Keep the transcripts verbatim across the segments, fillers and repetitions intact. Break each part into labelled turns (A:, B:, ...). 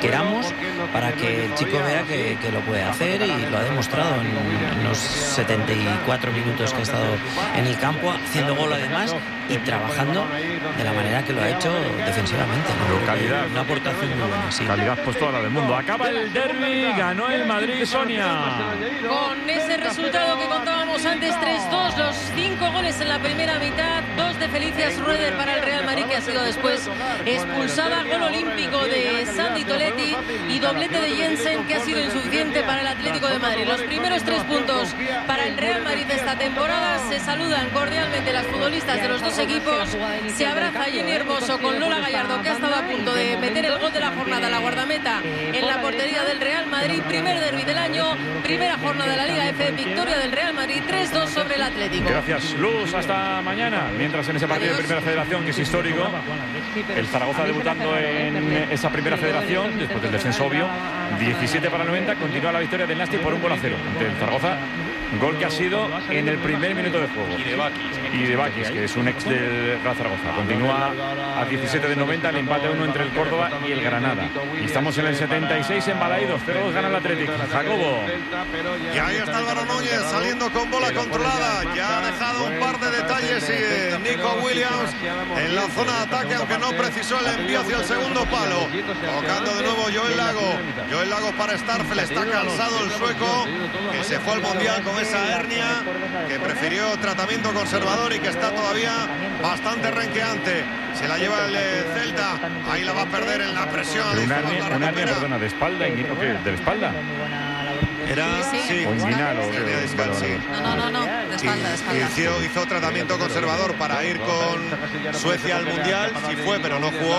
A: queramos, para que el chico vea que, que lo puede hacer, y lo ha demostrado en los setenta y cuatro minutos que ha estado en el campo, haciendo gol además y trabajando de la manera que lo ha hecho defensivamente, ¿no?
B: Calidad,
A: una aportación muy buena, sí.
B: Calidad pues toda la del mundo. Acaba el derbi, ganó el Madrid, Sonia.
C: Con ese resultado que contábamos antes, tres dos, los cinco goles en la primera mitad, dos de Felicias Schroeder para el Real Madrid, que ha sido después expulsada, gol olímpico de Sandy Toletti y doblete de Jensen, que ha sido insuficiente para el Atlético de Madrid. Los primeros tres puntos para el Real Madrid esta temporada. Se saludan cordialmente las futbolistas de los dos equipos. Se abraza Jenny Hermoso con Lola Gallardo, que ha estado a punto de meter el gol de la jornada, la guardameta en la portería del Real Madrid. Primer derbi del año, primera jornada de la Liga F, victoria del Real Madrid tres dos sobre el Atlético.
B: Gracias, Luz, hasta mañana. Mientras en ese partido Adiós. de Primera Federación, que es histórico, el Zaragoza debutando en esa Primera Federación después del descenso obvio, diecisiete para noventa, continúa la victoria del Nasti por un gol a cero ante el Zaragoza. Gol que ha sido en el primer minuto de juego.
D: Y de Bakis.
B: Y de Bakis, que es un ex del Real Zaragoza. Continúa a diecisiete de noventa el empate uno entre el Córdoba y el Granada. Y estamos en el setenta y seis en Balaídos. cero dos gana el Atlético. Jacobo.
E: Y ahí está Álvaro Núñez saliendo con bola controlada. Ya ha dejado un par de detalles y Nico Williams en la zona de ataque, aunque no precisó el envío hacia el segundo palo. Tocando de nuevo Joel Lago. Joel Lago para Starfel. Está cansado el sueco, que se fue al Mundial con esa hernia, que prefirió tratamiento conservador y que está todavía bastante renqueante. Se la lleva el Celta, ahí la va a perder en la presión.
B: Una hernia, una hernia, perdona, de espalda, ¿o qué? ¿De la espalda?
E: Era, sí, sí.
B: O inguinal, o
E: de discal, sí.
C: No, no, no, de espalda, de espalda.
E: Hizo, hizo tratamiento conservador para ir con Suecia al Mundial, sí fue, pero no jugó.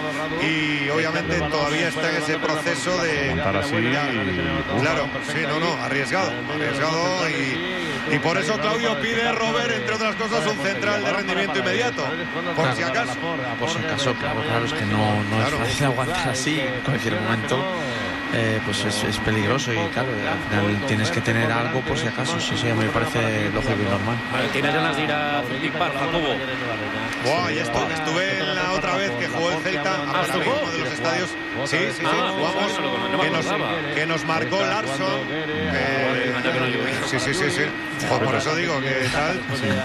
E: Y obviamente todavía está en ese proceso de...
B: Montar así y...
E: Claro, sí, no, no, arriesgado, arriesgado y... Y por eso Claudio pide, Robert, entre otras cosas, un central de rendimiento inmediato, por si acaso.
F: Por si acaso, claro, claro, es que no, no es fácil aguantar así en cualquier momento. Eh, pues es, es peligroso y claro, al final tienes que tener algo por si acaso. Sí, sí, a mí me parece lógico y normal.
D: Vale, ¿tienes ganas de ir a Celtic Park, Jacobo?
E: Wow, y esto, estuve en la otra vez que jugó el Celta, a para mí uno de los estadios. Sí, sí, sí,
D: ah,
E: jugamos, que nos, que nos marcó Larsson. Eh, sí, sí, sí, sí. Joder, por eso digo que tal.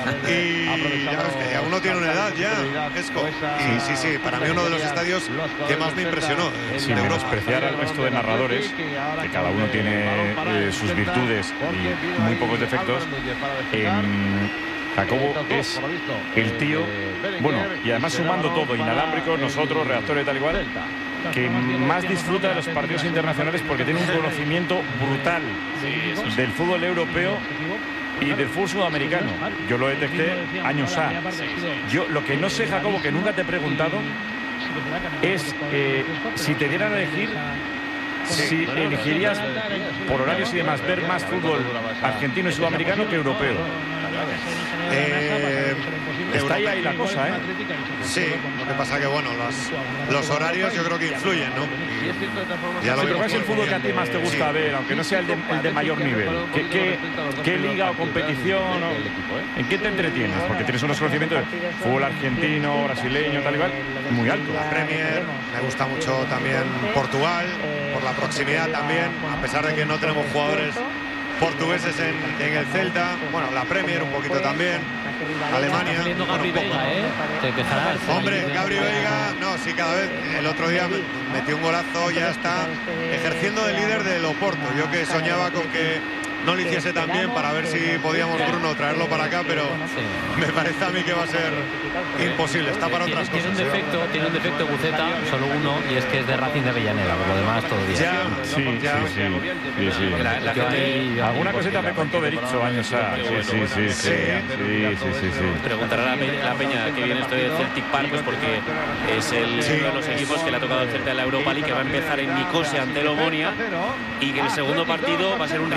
E: Y ya ves que ya uno tiene una edad ya, Esco. Y sí, sí, para mí uno de los estadios que más me impresionó.
B: Sin menospreciar al resto de narradores, que cada uno tiene eh, sus virtudes y muy pocos defectos. Eh, Jacobo es el tío, bueno, y además sumando todo, inalámbricos, nosotros, reactores tal igual, que más disfruta de los partidos internacionales porque tiene un conocimiento brutal del fútbol europeo y del fútbol sudamericano. Yo lo detecté años A. Yo lo que no sé, Jacobo, que nunca te he preguntado, es eh, si te dieran a elegir, si elegirías por horarios y demás ver más fútbol argentino y sudamericano que europeo.
E: Eh,
B: Está ahí, ahí la cosa, ¿eh?
E: Sí, lo que pasa que, bueno, los, los horarios yo creo que influyen, ¿no? Y ya lo
B: sí, pero ¿cuál es el fútbol que a ti más te gusta sí. ver, aunque no sea el de, el de mayor nivel? ¿Qué, qué, qué liga o competición? O, ¿en qué te entretienes? Porque tienes unos conocimientos de fútbol argentino, brasileño, tal y cual, muy alto.
E: La Premier, me gusta mucho también Portugal, por la proximidad también, a pesar de que no tenemos jugadores portugueses en, en el Celta, bueno, la Premier un poquito también, Alemania.
D: Está Gabri
E: bueno,
D: Veiga, ¿eh? Te quejarás.
E: Hombre, Gabri Veiga, no, sí, cada vez, el otro día metió un golazo, ya está ejerciendo de líder del Oporto. Yo que soñaba con que no lo hiciese tan bien para ver si podíamos, Bruno, traerlo para acá, pero me parece a mí que va a ser imposible, está para otras
D: tiene,
E: cosas.
D: Tiene un defecto, tiene un defecto Buceta, solo uno, y es que es de Racing de Avellaneda, por lo demás todo bien.
E: Ya,
B: sí,
E: ya,
B: sí, sí, sí, sí.
D: La, la gente,
B: alguna cosita me contó Berizzo años A. Sí, sí, sí, sí, sí, sí, sí, sí.
D: Preguntará a la, la peña que viene esto de Celtic Park, pues porque es el, sí, uno de los equipos que le ha tocado el Celta de la Europa League, que va a empezar en Nicosia ante el Omonia, y que el segundo partido va a ser un remember también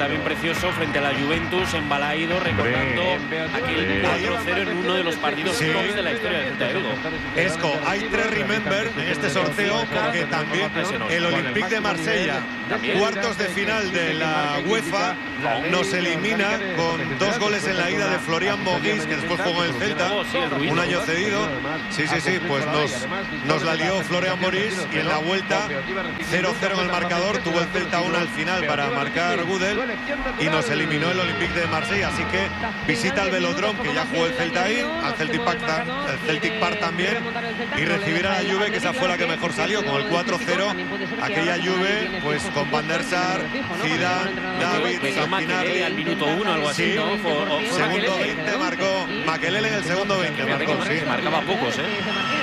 D: también precioso frente a la Juventus en Balaído, recordando aquel cuatro cero en uno de los partidos
E: sí.
D: tops de la historia del Celta de Vigo.
E: Esco, hay tres remember en este sorteo porque también el Olympique de Marsella, cuartos de final de la UEFA, nos elimina con dos goles en la ida de Florian Maurice, que después jugó en el Celta, un año cedido. Sí, sí, sí, pues nos, nos la lió Florian Maurice y en la vuelta cero cero en el marcador, tuvo el Celta una al final para marcar Gudel y nos eliminó el Olympique de Marsella. Así que visita al Velodrome, que ya jugó el Celta ahí, al Celtic Park, el Celtic Park también, y recibir a la Juve, que esa fue la que mejor salió, con el cuatro cero. Aquella Juve, pues con Van der Sar, Zidane, David, Santinardi.
D: Al minuto uno, algo así,
E: sí,
D: ¿no? O, o
E: segundo veinte marcó Makelele en el segundo veinte. Marcó, sí.
D: Marcaba pocos, ¿eh?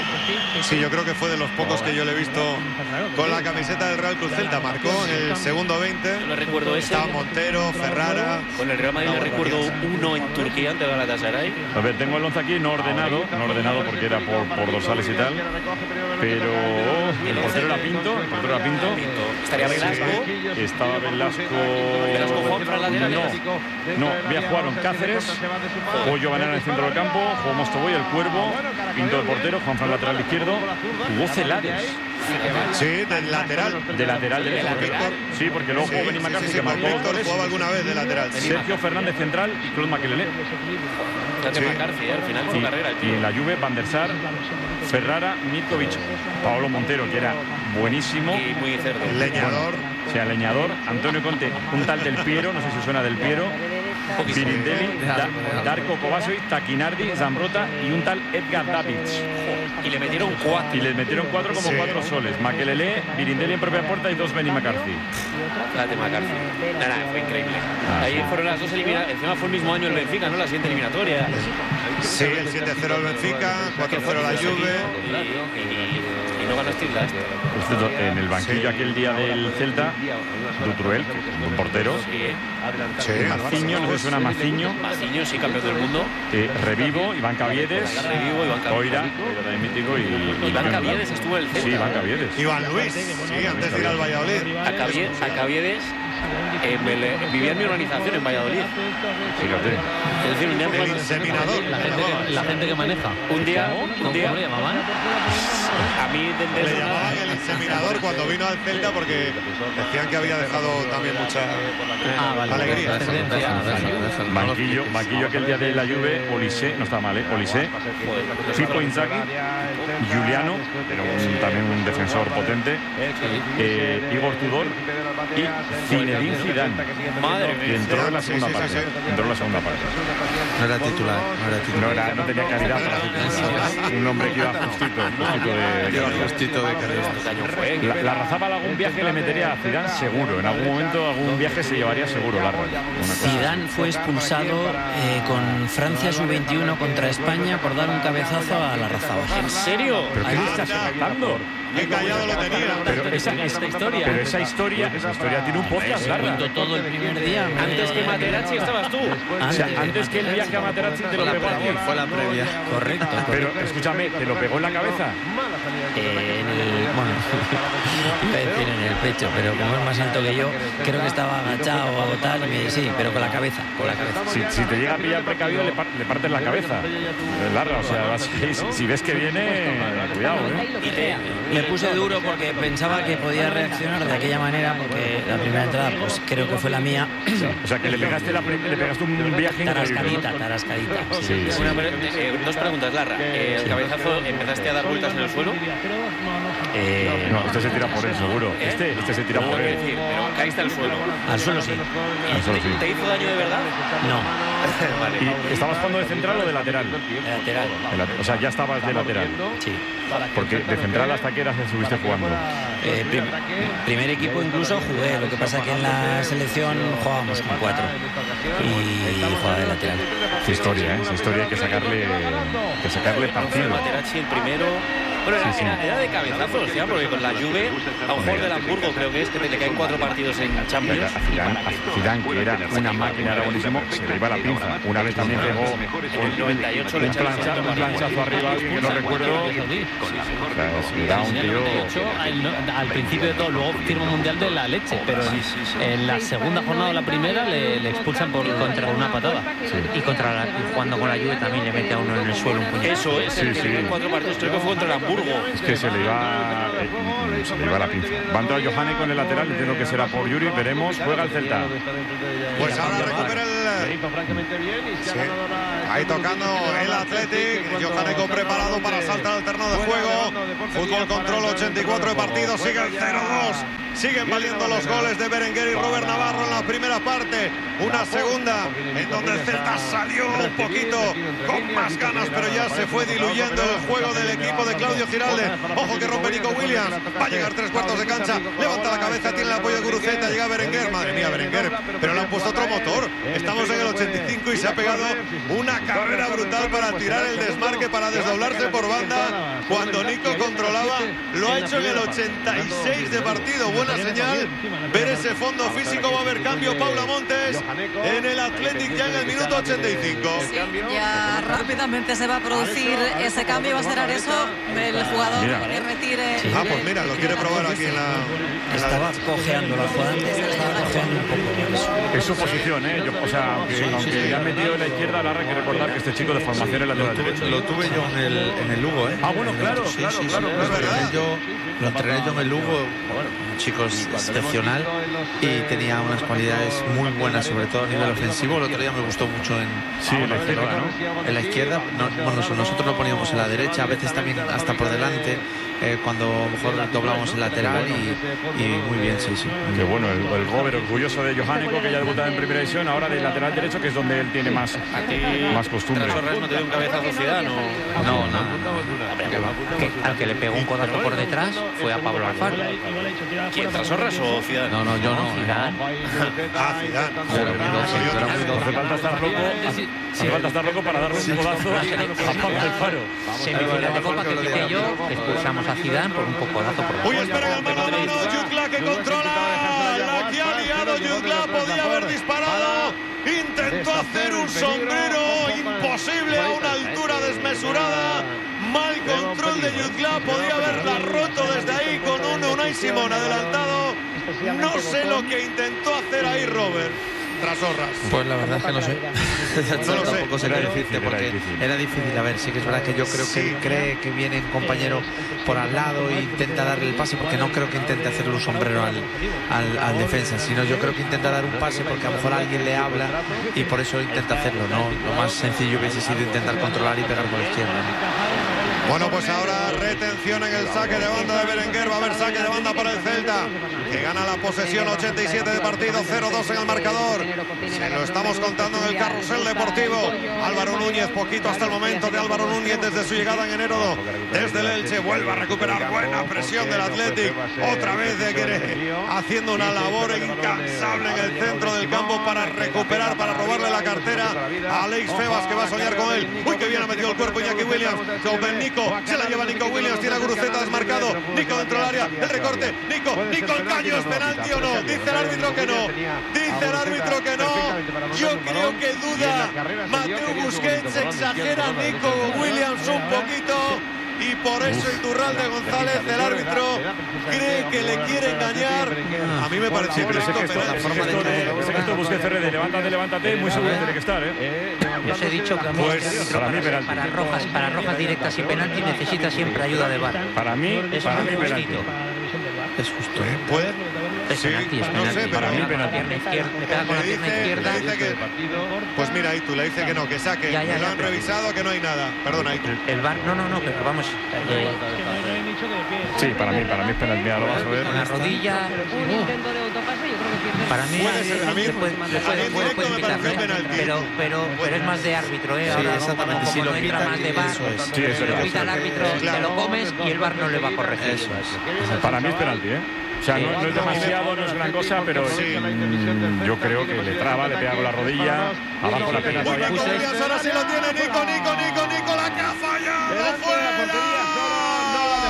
E: Sí, yo creo que fue de los pocos que yo le he visto con la camiseta del Real Cruz Celta. Marcó en el segundo veinte.
D: Yo le recuerdo ese.
E: Estaba Montero, Ferrara.
D: Con el Real Madrid le recuerdo uno en Turquía ante Galatasaray.
B: A ver, tengo el once aquí no ordenado, no ordenado porque era por, por dorsales y tal. Pero el portero era Pinto, el portero era Pinto.
D: Estaría Velasco.
B: Sí, estaba Velasco.
D: Velasco Juanfran lateral.
B: No, no, ya jugaron Cáceres, jugó Giovanni en el centro del campo, jugó Mostovoy, el Cuervo, Pinto de portero, Juanfran lateral izquierdo, jugó Celades.
E: Sí, del lateral.
B: De lateral del Víctor. Sí, porque luego jugó Benny McCarthy, que marcó
E: Víctor
B: goles.
E: jugaba alguna vez de lateral.
B: Sergio Fernández central y Claude Makelele.
D: Sí. McCarthy, al final fue
B: y,
D: carrera.
B: y en la Juve, Van der Sar, Ferrara, Mitkovic, Paolo Montero, que era buenísimo.
D: Y muy cerdo.
E: El leñador.
B: O sea, leñador. Antonio Conte, un tal Del Piero, no sé si suena Del Piero. Birindelli, da, Darko Kovacevic, Taquinardi, Zambrota y un tal Edgar Davids.
D: Y le metieron cuatro.
B: Y les metieron cuatro como sí. cuatro soles. Makelele, Birindelli en propia puerta y dos Benny McCarthy.
D: La de McCarthy. Nada, nada, fue increíble.
B: Ah,
D: Ahí
B: sí.
D: fueron las dos eliminatorias. Encima fue el mismo año el Benfica, ¿no? La siguiente eliminatoria.
E: Sí, el siete cero al Benfica, cuatro cero a la Juve.
D: Y, y, y no ganó Steve Last.
B: En el banquillo sí. aquel día del Celta, Dutruel, que es un portero.
E: Sí,
B: Maciño, no sé si suena Maciño.
D: Maciño, sí, campeón del mundo.
B: Eh, Revivo, Iván Caviedes.
D: Revivo, Iván Caviedes.
B: Oira, Oira de mítico. Y,
D: Iván Caviedes estuvo en el Celta.
B: Sí, Iván Caviedes.
E: Iván Luis, sí, antes de ir al Valladolid.
D: A Caviedes, a Caviedes eh, me le, vivía en mi organización en Valladolid.
B: Fíjate.
D: Es decir, un día
E: el inseminador.
G: La gente, que, la gente que maneja.
D: Un día, un día,
G: ¿cómo le llamaban?
D: A mí de, de
E: le llamaban el inseminador cuando vino al Celta porque decían que había dejado también mucha
G: ah, vale,
E: alegría.
B: Banquillo, banquillo aquel día de la Juve, Olise, no está mal, ¿eh? Olise, Pippo Inzaghi, Giuliano, era un, también un defensor potente, eh, Igor Tudor y Zinedine Zidane.
D: Madre mía.
B: Y entró en la segunda
E: sí, sí,
B: parte.
E: sí, sí.
B: Entró en la segunda parte.
F: No era titular, no era titular.
B: No, era, no tenía calidad para titular. Un hombre que iba justito, justito de, de calidad.
F: Justito de calidad.
B: La, la Razábal algún viaje le metería a Zidane seguro. En algún momento algún viaje se llevaría seguro largo.
A: Zidane fue expulsado eh, con Francia sub veintiuno contra España por dar un cabezazo a la Razábal.
D: ¿En serio?
B: ¿Pero qué le estás contando?
E: Qué callado lo tenía.
B: Pero
G: esa, esta historia.
B: Pero esa historia, esa historia tiene un podcast largo.
A: Cuento todo el primer día.
D: Antes que Materazzi estabas tú.
B: O sea, antes que el viaje a Materazzi te lo pegó a ti.
F: Fue la previa.
A: Correcto.
B: Pero escúchame, ¿te lo pegó en la cabeza?
A: Eh, en el, bueno, iba a decir en el pecho, pero como es más alto que yo, creo que estaba agachado o tal, y me, sí, pero con la cabeza, con la cabeza.
B: Si, si te llega a pillar precavido, le, par, le partes la cabeza. Larga, o sea, si, si ves que viene, cuidado, ¿eh?
D: Y te,
A: Me puse duro porque pensaba que podía reaccionar de aquella manera, porque la primera entrada, pues creo que fue la mía.
B: O sea, que le pegaste, la, le pegaste un viaje
A: tarascadita, tarascadita.
B: Sí, sí.
D: Una, eh, dos preguntas, Larra. Eh, ¿El cabezazo empezaste a dar vueltas en el suelo?
A: Eh,
B: no, este se tira por él, seguro.
D: ¿Eh?
B: Este, este se tira
D: no,
B: por él.
D: Decir, pero caíste al suelo.
A: Al suelo sí.
D: ¿Y
B: al suelo,
D: te,
B: sí.
D: te hizo daño de verdad?
A: No.
D: Vale.
B: ¿Y estabas jugando de central o de lateral?
A: De lateral.
B: O sea, ya estabas de lateral.
A: Sí.
B: Porque de central hasta qué edad estuviste jugando.
A: Eh, prim primer equipo incluso jugué, lo que pasa que en la selección jugábamos con cuatro y jugaba de lateral.
B: Qué historia, ¿eh? Esa historia hay que sacarle, que sacarle partido.
D: Materazzi el primero. Bueno, era, era, era de cabezazos, ya, porque con la Juve, a un jugador del Hamburgo, creo que es, que le caen cuatro partidos en Champions.
B: A Zidane, a Zidane, que era una máquina, era buenísimo, se le iba la pinza. Una vez también pegó
D: el noventa y ocho
B: un, plancha, un planchazo arriba, alguien que no recuerdo. Era un tío...
G: De hecho, al, al principio de todo, luego firma un mundial de la leche, pero en, en la segunda jornada o la primera le, le expulsan por contra una patada.
A: Sí. Y contra la, cuando con la Juve también le mete a uno en el suelo un puñetazo.
D: Eso es, sí, sí. Cuatro partidos, creo que fue contra el Hamburgo.
B: Es que se le iba, eh, se le iba la pinza. Va a entrar Johane con el lateral, entiendo que será por Yuri, veremos, juega el Celta.
E: Pues ahora recupera el... Sí. Ahí tocando el Athletic, Johaneko preparado para saltar al terreno de juego. Fútbol control, ochenta y cuatro de partido, sigue el cero dos. Siguen valiendo los goles de Berenguer y Robert Navarro en la primera parte. Una segunda en donde el Celta salió un poquito con más ganas, pero ya se fue diluyendo el juego del equipo de Claudio Giralde. Ojo que rompe Nico Williams. Va a llegar tres cuartos de cancha. Levanta la cabeza, tiene el apoyo de Guruceta. Llega Berenguer. Madre mía, Berenguer. Pero le han puesto otro motor. Estamos en el ochenta y cinco y se ha pegado una carrera brutal para tirar el desmarque, para desdoblarse por banda. Cuando Nico controlaba, lo ha hecho en el ochenta y seis de partido. Buena señal. Ver ese fondo físico. Va a haber cambio. Paula Montes en el Athletic ya en el minuto ochenta y cinco.
H: Sí, ya rápidamente se va a producir ese cambio. Va a ser Areso, el jugador mira, que retire.
E: Sí. Ah, pues mira, lo quiere probar aquí en la.
A: Estaba cojeando la jugada. Estaba cojeando un poco.
B: Es su posición, ¿eh? Yo, o sea, aunque, sí, aunque sí, sí. ya han metido en la izquierda, ahora hay que recordar que este chico de formación es lateral derecho.
F: Lo tuve yo en el, en el Lugo, ¿eh?
B: Ah, bueno, claro,
F: sí,
B: claro,
F: sí,
B: claro.
F: Sí,
B: claro,
F: lo,
B: claro.
F: entrené yo, lo entrené yo en el Lugo, un chico excepcional y tenía unas cualidades muy buenas, sobre todo a nivel ofensivo. El otro día me gustó mucho en,
B: sí, en la izquierda, ¿no?
F: En la izquierda, no, bueno, nosotros lo poníamos en la derecha, a veces también hasta por delante. Eh, cuando a lo mejor doblamos el lateral y, y muy bien, sí, sí.
B: Qué bueno, el, el Gober orgulloso de Johaneko, que ya ha debutado en primera división, ahora de lateral derecho, que es donde él tiene más, más costumbre.
D: ¿Trasorras no te dio un cabezazo Zidane?
F: No, no, no. no.
A: Que, al que le pegó un codazo por detrás fue a Pablo Alfaro.
D: ¿Quién, Trasorras o Zidane?
F: No, no, yo no.
A: Zidane.
E: Ah, Zidane.
B: Hace falta estar loco, hace falta estar loco para darle un codazo a Pablo Alfaro.
A: Semifinal de Copa que quité yo, expulsamos a Zidane por un pocodazo por
E: Uy, espera el mano a mano, Jutgla que controla la que ha liado Jutgla, podía haber disparado, intentó hacer un sombrero imposible a una altura desmesurada, mal control de Jutgla, podía haberla roto desde ahí con un Unai Simón adelantado, no sé lo que intentó hacer ahí Robert. Trasorras.
F: Pues la verdad es que no sé.
E: No lo sé.
F: Tampoco sé qué decirte porque era difícil. era difícil. A ver, sí que es verdad que yo creo que sí. cree que viene un compañero por al lado e intenta darle el pase, porque no creo que intente hacerle un sombrero al, al, al defensa, sino yo creo que intenta dar un pase porque a lo mejor alguien le habla y por eso intenta hacerlo, ¿no? Lo más sencillo hubiese sido intentar controlar y pegar con la izquierda.
E: Bueno, pues ahora retención en el saque de banda de Berenguer. Va a haber saque de banda para el Celta, que gana la posesión, ochenta y siete de partido, cero dos en el marcador. Se lo estamos contando en el carrusel deportivo. Álvaro Núñez, poquito hasta el momento de Álvaro Núñez desde su llegada en enero desde el Elche. Vuelve a recuperar buena presión del Athletic. Otra vez de Guerre haciendo una labor incansable en el centro del campo para recuperar, para robarle la cartera a Alex Febas, que va a soñar con él. Uy, que bien ha metido el cuerpo Iñaki Williams. Con Nico, se la lleva Nico Williams, tiene a Guruceta desmarcado. Nico dentro del área, el recorte. Nico, Nico, el caño, ¿es penalti o no? Dice el árbitro que no. Dice el árbitro que no. Yo creo que duda Mateo Busquets, exagera Nico Williams un poquito. Y por eso Iturralde González, el árbitro, cree que le quiere engañar. A mí me parece
B: que esto, la forma de que esto Busquets R D, levántate, levántate, muy seguro tiene que estar, ¿eh?
A: Yo os he dicho que a mí,
B: pues, para, mí
A: para, para rojas, para rojas directas y penalti necesita siempre ayuda de V A R.
B: Para mí,
A: es
B: para mí penalti.
F: Es justo.
E: ¿Eh? ¿Puede?
A: Es
E: sí,
A: penalti, es
E: no
A: penalti.
E: sé,
A: para
E: pero
A: mí penalti. Le pega con la
E: dice,
A: pierna izquierda.
E: Le dice que, pues mira, ahí tú le dice que no, que saque. Ya, ya, que lo han revisado, que no hay nada. Perdona, ahí tú.
A: El V A R, no, no, no, pero vamos. Eh,
B: sí, para mí, para mí es penalti. Mira, lo vas a ver.
A: Con la rodilla. Para mí,
E: puede ser, a mí,
A: le puede, le puede, puede, puede pitar, ¿eh? pero, pero, pero es más de árbitro, ¿eh? Ahora,
F: sí, exactamente.
A: como,
F: Si
A: como
F: lo
A: no entra más de V A R,
F: eso es.
B: Sí, eso
A: si lo
B: es.
A: pita el árbitro, te lo comes y el V A R no le va a corregir.
F: Eso es.
B: Para mí es penalti, ¿eh? O sea, no, no es demasiado, no es gran cosa, pero sí, mmm, yo creo que le traba, le pega con la rodilla, abajo la pena.
E: Muy bien, Williams, ahora sí lo tiene Nico, Nico, Nico, Nico, la que ha fallado, fuera.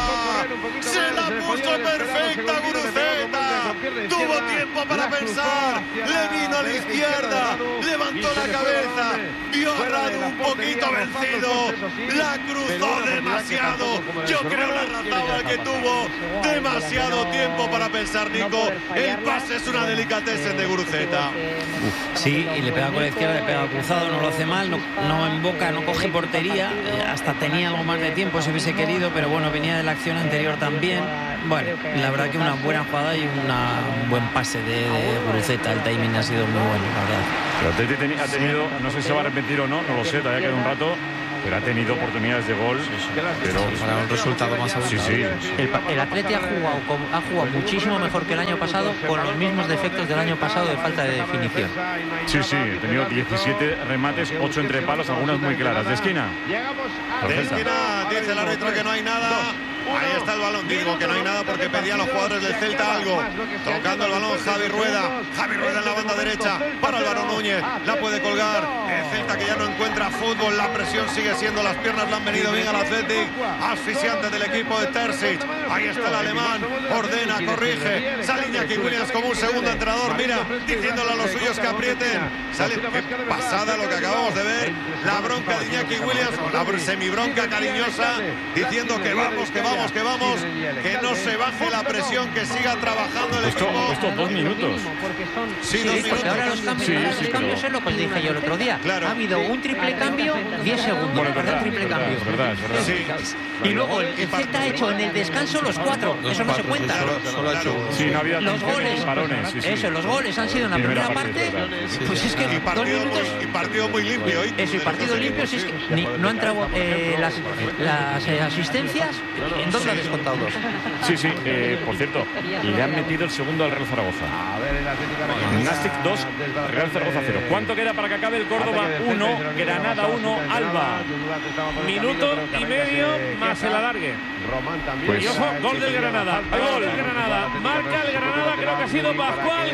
E: Se la puso perfecta Guruceta. Tuvo tiempo para pensar. Le vino a la izquierda. Levantó la cabeza. Vio a Radu un poquito vencido. La cruzó demasiado. Yo creo la Razabal que tuvo demasiado tiempo para pensar, Nico. El pase es una delicatessen de Guruceta.
A: Sí, y le pega con la izquierda, le pega cruzado, no lo hace mal, no, no emboca, no coge portería, eh, hasta tenía algo más de tiempo si hubiese querido, pero bueno, venía de la acción anterior también. Bueno, la verdad que una buena jugada y una, un buen pase de, de Guruceta. El timing ha sido muy bueno, la verdad.
B: Pero Atleti ha tenido, no sé si se va a arrepentir o no, no lo sé, todavía queda un rato, pero ha tenido oportunidades de gol, pero
F: para un resultado más abultado.
B: Sí, sí.
G: El, el Atleti ha jugado, ha jugado muchísimo mejor que el año pasado, con los mismos defectos del año pasado de falta de definición.
B: Sí, sí, ha tenido diecisiete remates, ocho entre palos, algunas muy claras. ¿De esquina?
E: De esquina dice el árbitro que no hay nada. Ahí está el balón. Digo que no hay nada porque pedían a los jugadores del Celta algo. Tocando el balón Javi Rueda. Javi Rueda en la banda derecha para Álvaro Núñez. La puede colgar. El Celta que ya no encuentra fútbol. La presión sigue siendo. Las piernas le han venido bien al Athletic. Asfixiante del equipo de Terzic. Ahí está el alemán. Ordena, corrige. Sale Iñaki Williams como un segundo entrenador. Mira, diciéndole a los suyos que aprieten. Sale. Qué pasada lo que acabamos de ver. La bronca de Iñaki Williams. La semibronca cariñosa. Diciendo que vamos, que vamos. que vamos, que no se baje la presión, que siga trabajando el
B: esto,
E: equipo.
B: Estos dos minutos.
E: Sí,
G: sí,
E: dos
G: porque
E: minutos.
G: ahora los cambios,
B: sí,
G: ahora
B: sí,
G: los cambios
B: pero...
G: es lo que os dije yo el otro día.
E: Claro.
G: Ha habido un triple cambio, diez segundos
B: Bueno,
G: para hacer triple
B: es verdad,
G: cambio.
B: es verdad, es verdad.
E: Sí.
G: Y luego el, el Celta ha hecho en el descanso los cuatro, eso no se cuenta.
E: Claro,
F: Solo ha hecho uno.
B: Sí, no había
G: Los goles,
B: parones. Sí, sí.
G: eso, los goles han sido en la primera parte, pues es que
E: Y
G: dos
E: partido,
G: minutos.
E: muy, y partido muy limpio hoy.
G: Eso, y partido limpio, si es que ni- no han entrado eh, las, las eh, asistencias, en dos lo han descontado dos.
B: Sí, sí, eh, por cierto, le han metido el segundo al Real Zaragoza. Gimnastic dos, Real Zaragoza cero. ¿Cuánto queda para que acabe el Córdoba? uno, Granada uno, Alba.
D: Minuto y medio más el alargue.
B: Pues,
D: Y ojo, gol del Granada. Gol del Granada. Marca el Granada, creo que ha sido Pascual.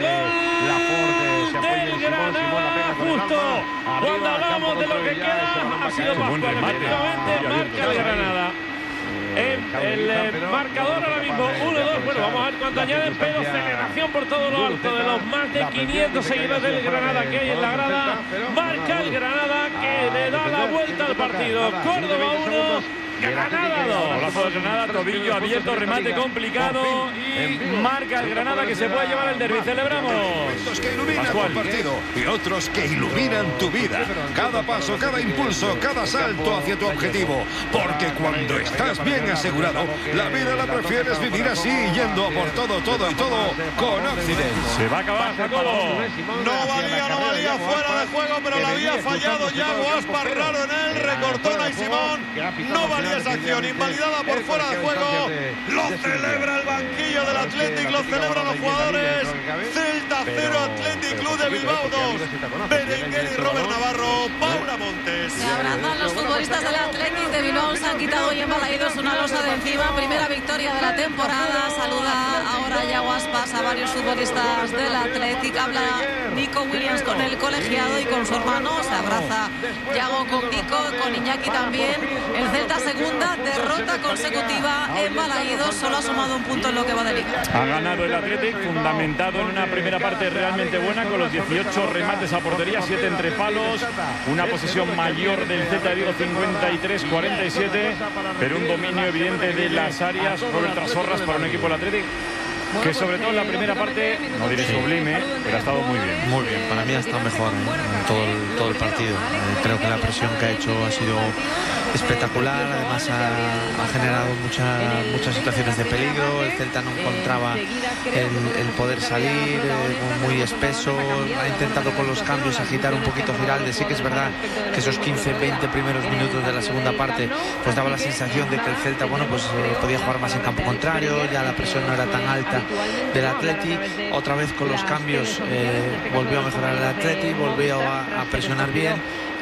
D: Gol del Granada. Justo cuando hablamos de lo que queda, ha sido
B: Qué buen
D: Pascual.
B: remate.
D: Efectivamente, marca el Granada. El, el eh, marcador ahora mismo uno dos. Bueno, vamos a ver cuánto añaden, pero celebración por todo lo alto de los más de quinientos seguidores del Granada que hay en la grada. Marca el Granada que le da la vuelta al partido. Córdoba uno, Granada dos.
B: Golazo de Granada, tobillo abierto, remate complicado y marca el Granada que se puede llevar el derbi. Celebramos.
I: Momentos que iluminan
B: Pascual.
I: tu partido y otros que iluminan tu vida. Cada paso, cada impulso, cada salto hacia tu objetivo. Porque cuando estás bien asegurado, la vida la prefieres vivir así, yendo a por todo, todo y todo con Occident.
B: Se va a acabar, Jacobo.
E: No valía, no valía, fuera de juego, pero la había fallado Yago Aspas, raro en él, recortó Nay Simón, no valía esa acción, invalidada por fuera de juego, lo celebra el banquillo del Athletic, lo celebran los jugadores, Celta cero, Athletic Club de Bilbao dos, Berenguer y Robert Navarro, Paula Montes.
H: Se abrazan los futbolistas del Athletic de Bilbao, se han quitado y embalaídos una losa de encima, primera victoria de la temporada, saluda ahora Yago Aspas a varios futbolistas del Athletic, habla Nico Williams con el colegiado y con su hermano, se abraza Yago con Nico, con Iñaki también, el Celta segunda derrota consecutiva en Balaídos, solo ha sumado un punto en lo que va de liga.
B: Ha ganado el Athletic, fundamentado en una primera parte realmente buena, con los dieciocho remates a portería, siete entre palos, una posesión mayor del Celta de Vigo, cincuenta y tres cuarenta y siete, pero un dominio evidente de las áreas por el Trasorras para un equipo del Athletic que sobre todo en la primera parte, no diré sublime, pero ha estado muy bien.
F: Muy bien, para mí ha estado mejor ¿eh? en todo el, todo el partido. Eh, creo que la presión que ha hecho ha sido espectacular, además ha, ha generado mucha, muchas situaciones de peligro, el Celta no encontraba el, el poder salir, eh, muy espeso, ha intentado con los cambios agitar un poquito Giralde, sí que es verdad que esos quince veinte primeros minutos de la segunda parte pues daba la sensación de que el Celta bueno pues eh, podía jugar más en campo contrario, ya la presión no era tan alta del Atleti, otra vez con los cambios eh, volvió a mejorar el Atleti, volvió a, a presionar bien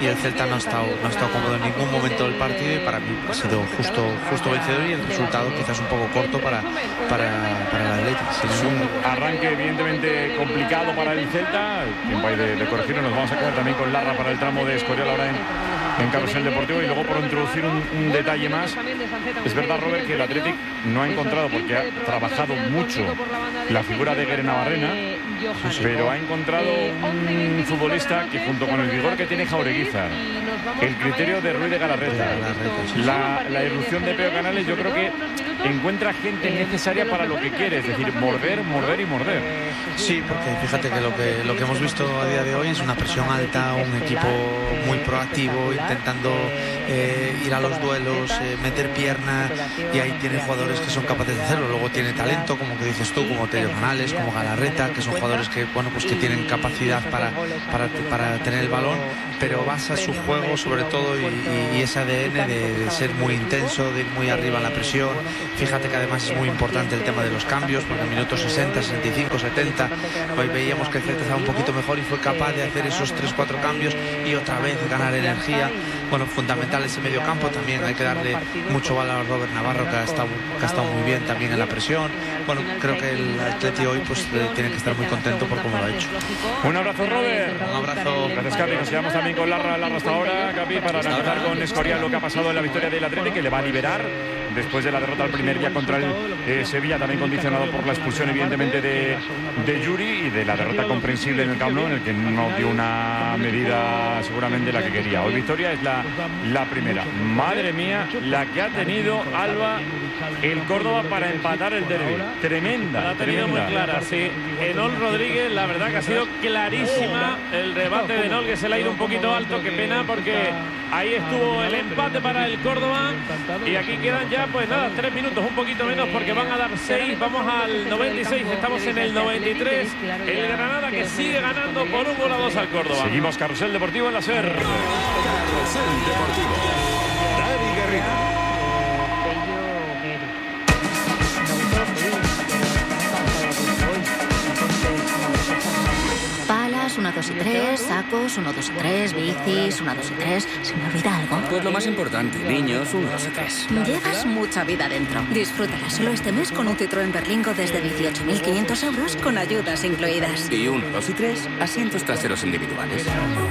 F: y el Celta no ha estado, no ha estado cómodo en ningún momento del partido y para mí ha sido justo, justo vencedor y el resultado quizás un poco corto para, para, para el Atlético.
B: Es un arranque evidentemente complicado para el Celta, tiempo ahí de, de corregirlo. Nos vamos a quedar también con Larra para el tramo de Escorial ahora en, en Carrusel Deportivo. Y luego, por introducir un, un detalle más, es verdad, Robert, que el Atlético no ha encontrado, porque ha trabajado mucho la figura de Guere Navarrena, pero ha encontrado un futbolista que, junto con el vigor que tiene Jaureguizar, el criterio de Ruiz de Galarreta, la, la irrupción de Peo Canales, yo creo que encuentra gente necesaria para lo que quiere, es decir, morder, morder y morder.
F: Sí, porque fíjate que lo que lo que hemos visto a día de hoy es una presión alta, un equipo muy proactivo, intentando eh, ir a los duelos, eh, meter pierna, y ahí tiene jugadores que son capaces de hacerlo. Luego tiene talento, como que dices tú, como Tello Canales, como Galarreta, que son jugadores que, bueno, pues que tienen capacidad para, para, para tener el balón, pero basa su juego sobre todo y, y, y ese A D N de, de ser muy intenso, de ir muy arriba en la presión. Fíjate que además es muy importante el tema de los cambios, porque en minutos sesenta, sesenta y cinco, setenta hoy veíamos que el Celta estaba un poquito mejor y fue capaz de hacer esos tres cuatro cambios y otra vez ganar energía. Bueno, fundamental ese medio campo, también hay que darle mucho valor a Robert Navarro, que ha estado, que ha estado muy bien también en la presión. Bueno, creo que el Atleti hoy pues tiene que estar muy contento por cómo lo ha hecho.
B: Un abrazo, Robert.
F: Un abrazo.
B: Gracias, Capi. Nos quedamos también con Larra, Larra hasta ahora, Capi, para analizar con Escorial lo que ha pasado en la victoria del Atleti, que le va a liberar después de la derrota el primer día contra el eh, Sevilla, también condicionado por la expulsión evidentemente de, de Yuri y de la derrota comprensible en el Camp Nou, en el que no dio una medida seguramente la que quería. Hoy victoria es la, la primera. Madre mía, la que ha tenido Alba el Córdoba para empatar el derbi. Tremenda.
D: La ha tenido
B: tremenda.
D: muy clara, sí. Enol Rodríguez, la verdad que ha sido clarísima. El rebate de Enol, que se le ha ido un poquito alto. Qué pena, porque ahí estuvo el empate para el Córdoba. Y aquí quedan ya, pues nada, tres minutos, un poquito menos, porque van a dar seis. Vamos al noventa y seis, estamos en el noventa y tres. El Granada, que sigue ganando por un gol a dos al Córdoba.
B: Seguimos Carrusel Deportivo en la SER.
I: Carrusel Deportivo. Dani Guerrero.
J: Palas, una, dos y tres, sacos, uno, dos y tres, bicis, una, dos y tres. ¿Se me olvida algo?
K: Pues lo más importante, niños, uno, dos y tres.
J: Llevas mucha vida dentro. Disfrútala solo este mes con un Citroën Berlingo desde dieciocho mil quinientos euros con ayudas incluidas.
K: Y uno, dos y tres, asientos traseros individuales.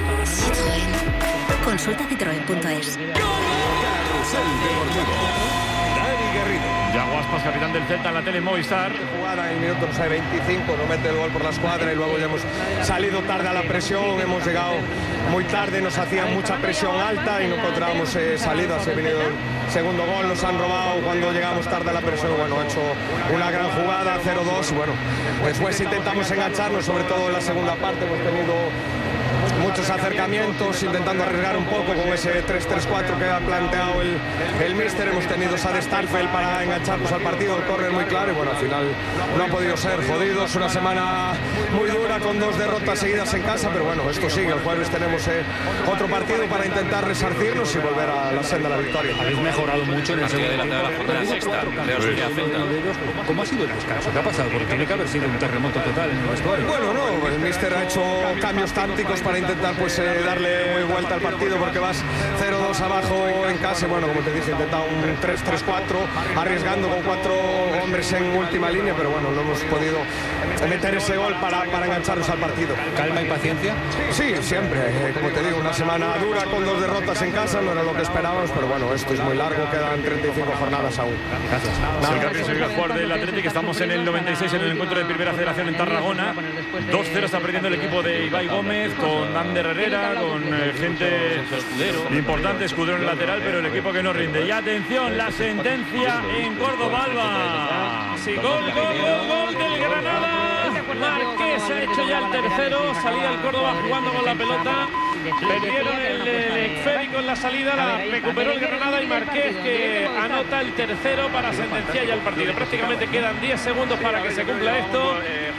J: Citroën. Consulta citroen punto es.
I: Carrusel Deportivo. Dani Guerrero.
B: Yago Aspas, capitán del Celta en la tele Movistar.
L: Jugada en el minuto no sé, veinticinco, no mete el gol por la escuadra y luego ya hemos salido tarde a la presión, hemos llegado muy tarde, nos hacían mucha presión alta y no encontrábamos eh, salidas. Ha venido el segundo gol, nos han robado cuando llegamos tarde a la presión. Bueno, ha hecho una gran jugada, cero dos. Bueno, después intentamos engancharnos, sobre todo en la segunda parte, hemos tenido muchos acercamientos, intentando arriesgar un poco con ese tres tres cuatro que ha planteado el, el míster. Hemos tenido a de Starfel para engancharnos al partido, el córner muy claro y bueno, al final no ha podido ser. Jodidos, una semana muy dura con dos derrotas seguidas en casa, pero bueno, esto sigue. El jueves tenemos eh, otro partido para intentar resarcirnos y volver a la senda de la victoria.
M: Habéis mejorado mucho en el segundo tiempo.
K: La sexta,
M: ¿Cómo ha sido el descanso? ¿Qué ha pasado? Porque tiene que haber sido un terremoto total en el vestuario.
L: Bueno, no, el míster ha hecho cambios tácticos para intentar pues eh, darle vuelta al partido, porque vas cero dos abajo en casa. Bueno, como te dije, he intentado un tres tres cuatro, arriesgando con cuatro hombres en última línea, pero bueno, no hemos podido meter ese gol para, para engancharnos al partido.
M: ¿Calma y paciencia?
L: Sí, siempre. Eh, como te digo, una semana dura con dos derrotas en casa, no era lo que esperábamos, pero bueno, esto es muy largo, quedan treinta y cinco jornadas aún.
B: Gracias. Nada. El campeón Sevilla, jugador del Atlético, estamos en el noventa y seis en el encuentro de Primera Federación en Tarragona. dos cero está perdiendo el equipo de Ibai Gómez con Ander Herrera, con eh, gente importante, Escudero en el lateral, pero el equipo que no rinde. Y atención, la sentencia en Córdoba, Alba.
D: Sí, gol, gol, gol, gol del Granada. Marqués ha hecho ya el tercero. Salía el Córdoba jugando con la pelota. Perdieron el, el esférico en la salida, la recuperó el Granada y Marqués, que anota el tercero para sentenciar ya el partido. Prácticamente quedan diez segundos para que se cumpla esto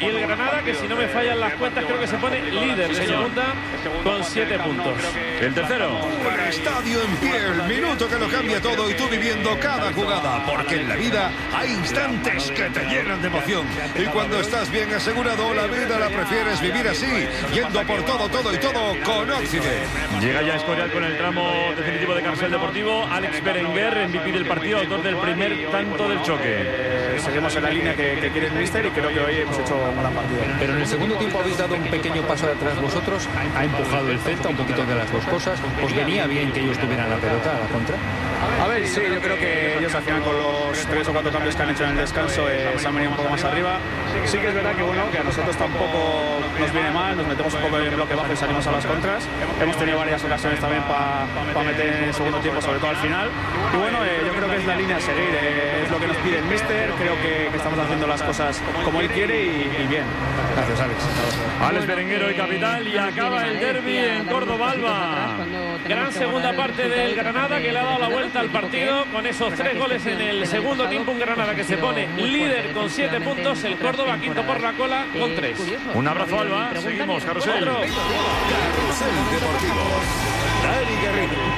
D: y el Granada, que si no me fallan las cuentas, creo que se pone líder de segunda con siete puntos.
B: El tercero.
I: Estadio en pie, el minuto que lo cambia todo y tú viviendo cada jugada, porque en la vida hay instantes que te llenan de emoción. Y cuando estás bien asegurado, la vida la prefieres vivir así, yendo por todo, todo y todo con Occident.
B: Llega ya Escorial con el tramo definitivo de Carrusel Deportivo. Alex Berenguer, M V P del partido, autor del primer tanto del choque.
N: Eh, seguimos en la línea que, que quiere el míster y creo que hoy hemos hecho un gran partido.
M: Pero en el segundo tiempo habéis dado un pequeño paso atrás vosotros. Ha empujado el Celta, un poquito de las dos cosas. ¿Os venía bien que ellos tuvieran la pelota a la contra?
N: A ver, sí, yo creo que ellos al final con los tres o cuatro cambios que han hecho en el descanso eh, se han venido un poco más arriba. Sí que es verdad que bueno, que a nosotros tampoco nos viene mal, nos metemos un poco en bloque bajo y salimos a las contras. Hemos tenido varias ocasiones también para pa meter en el segundo tiempo, sobre todo al final. Y bueno, eh, yo creo que es la línea a seguir, eh, es lo que nos pide el míster, creo que, que estamos haciendo las cosas como él quiere y, y bien.
M: Gracias, Alex.
B: Alex Berenguer y capital, y acaba el derbi en Córdoba Alba.
D: Gran segunda parte del Granada, que le ha dado la vuelta al partido con esos tres goles en el segundo tiempo. Un Granada que se pone líder con siete puntos, el Córdoba quinto por la cola con tres.
B: Un abrazo, Alba. Seguimos, Carrusel.
I: Carrusel Deportivo. Dani Garrido.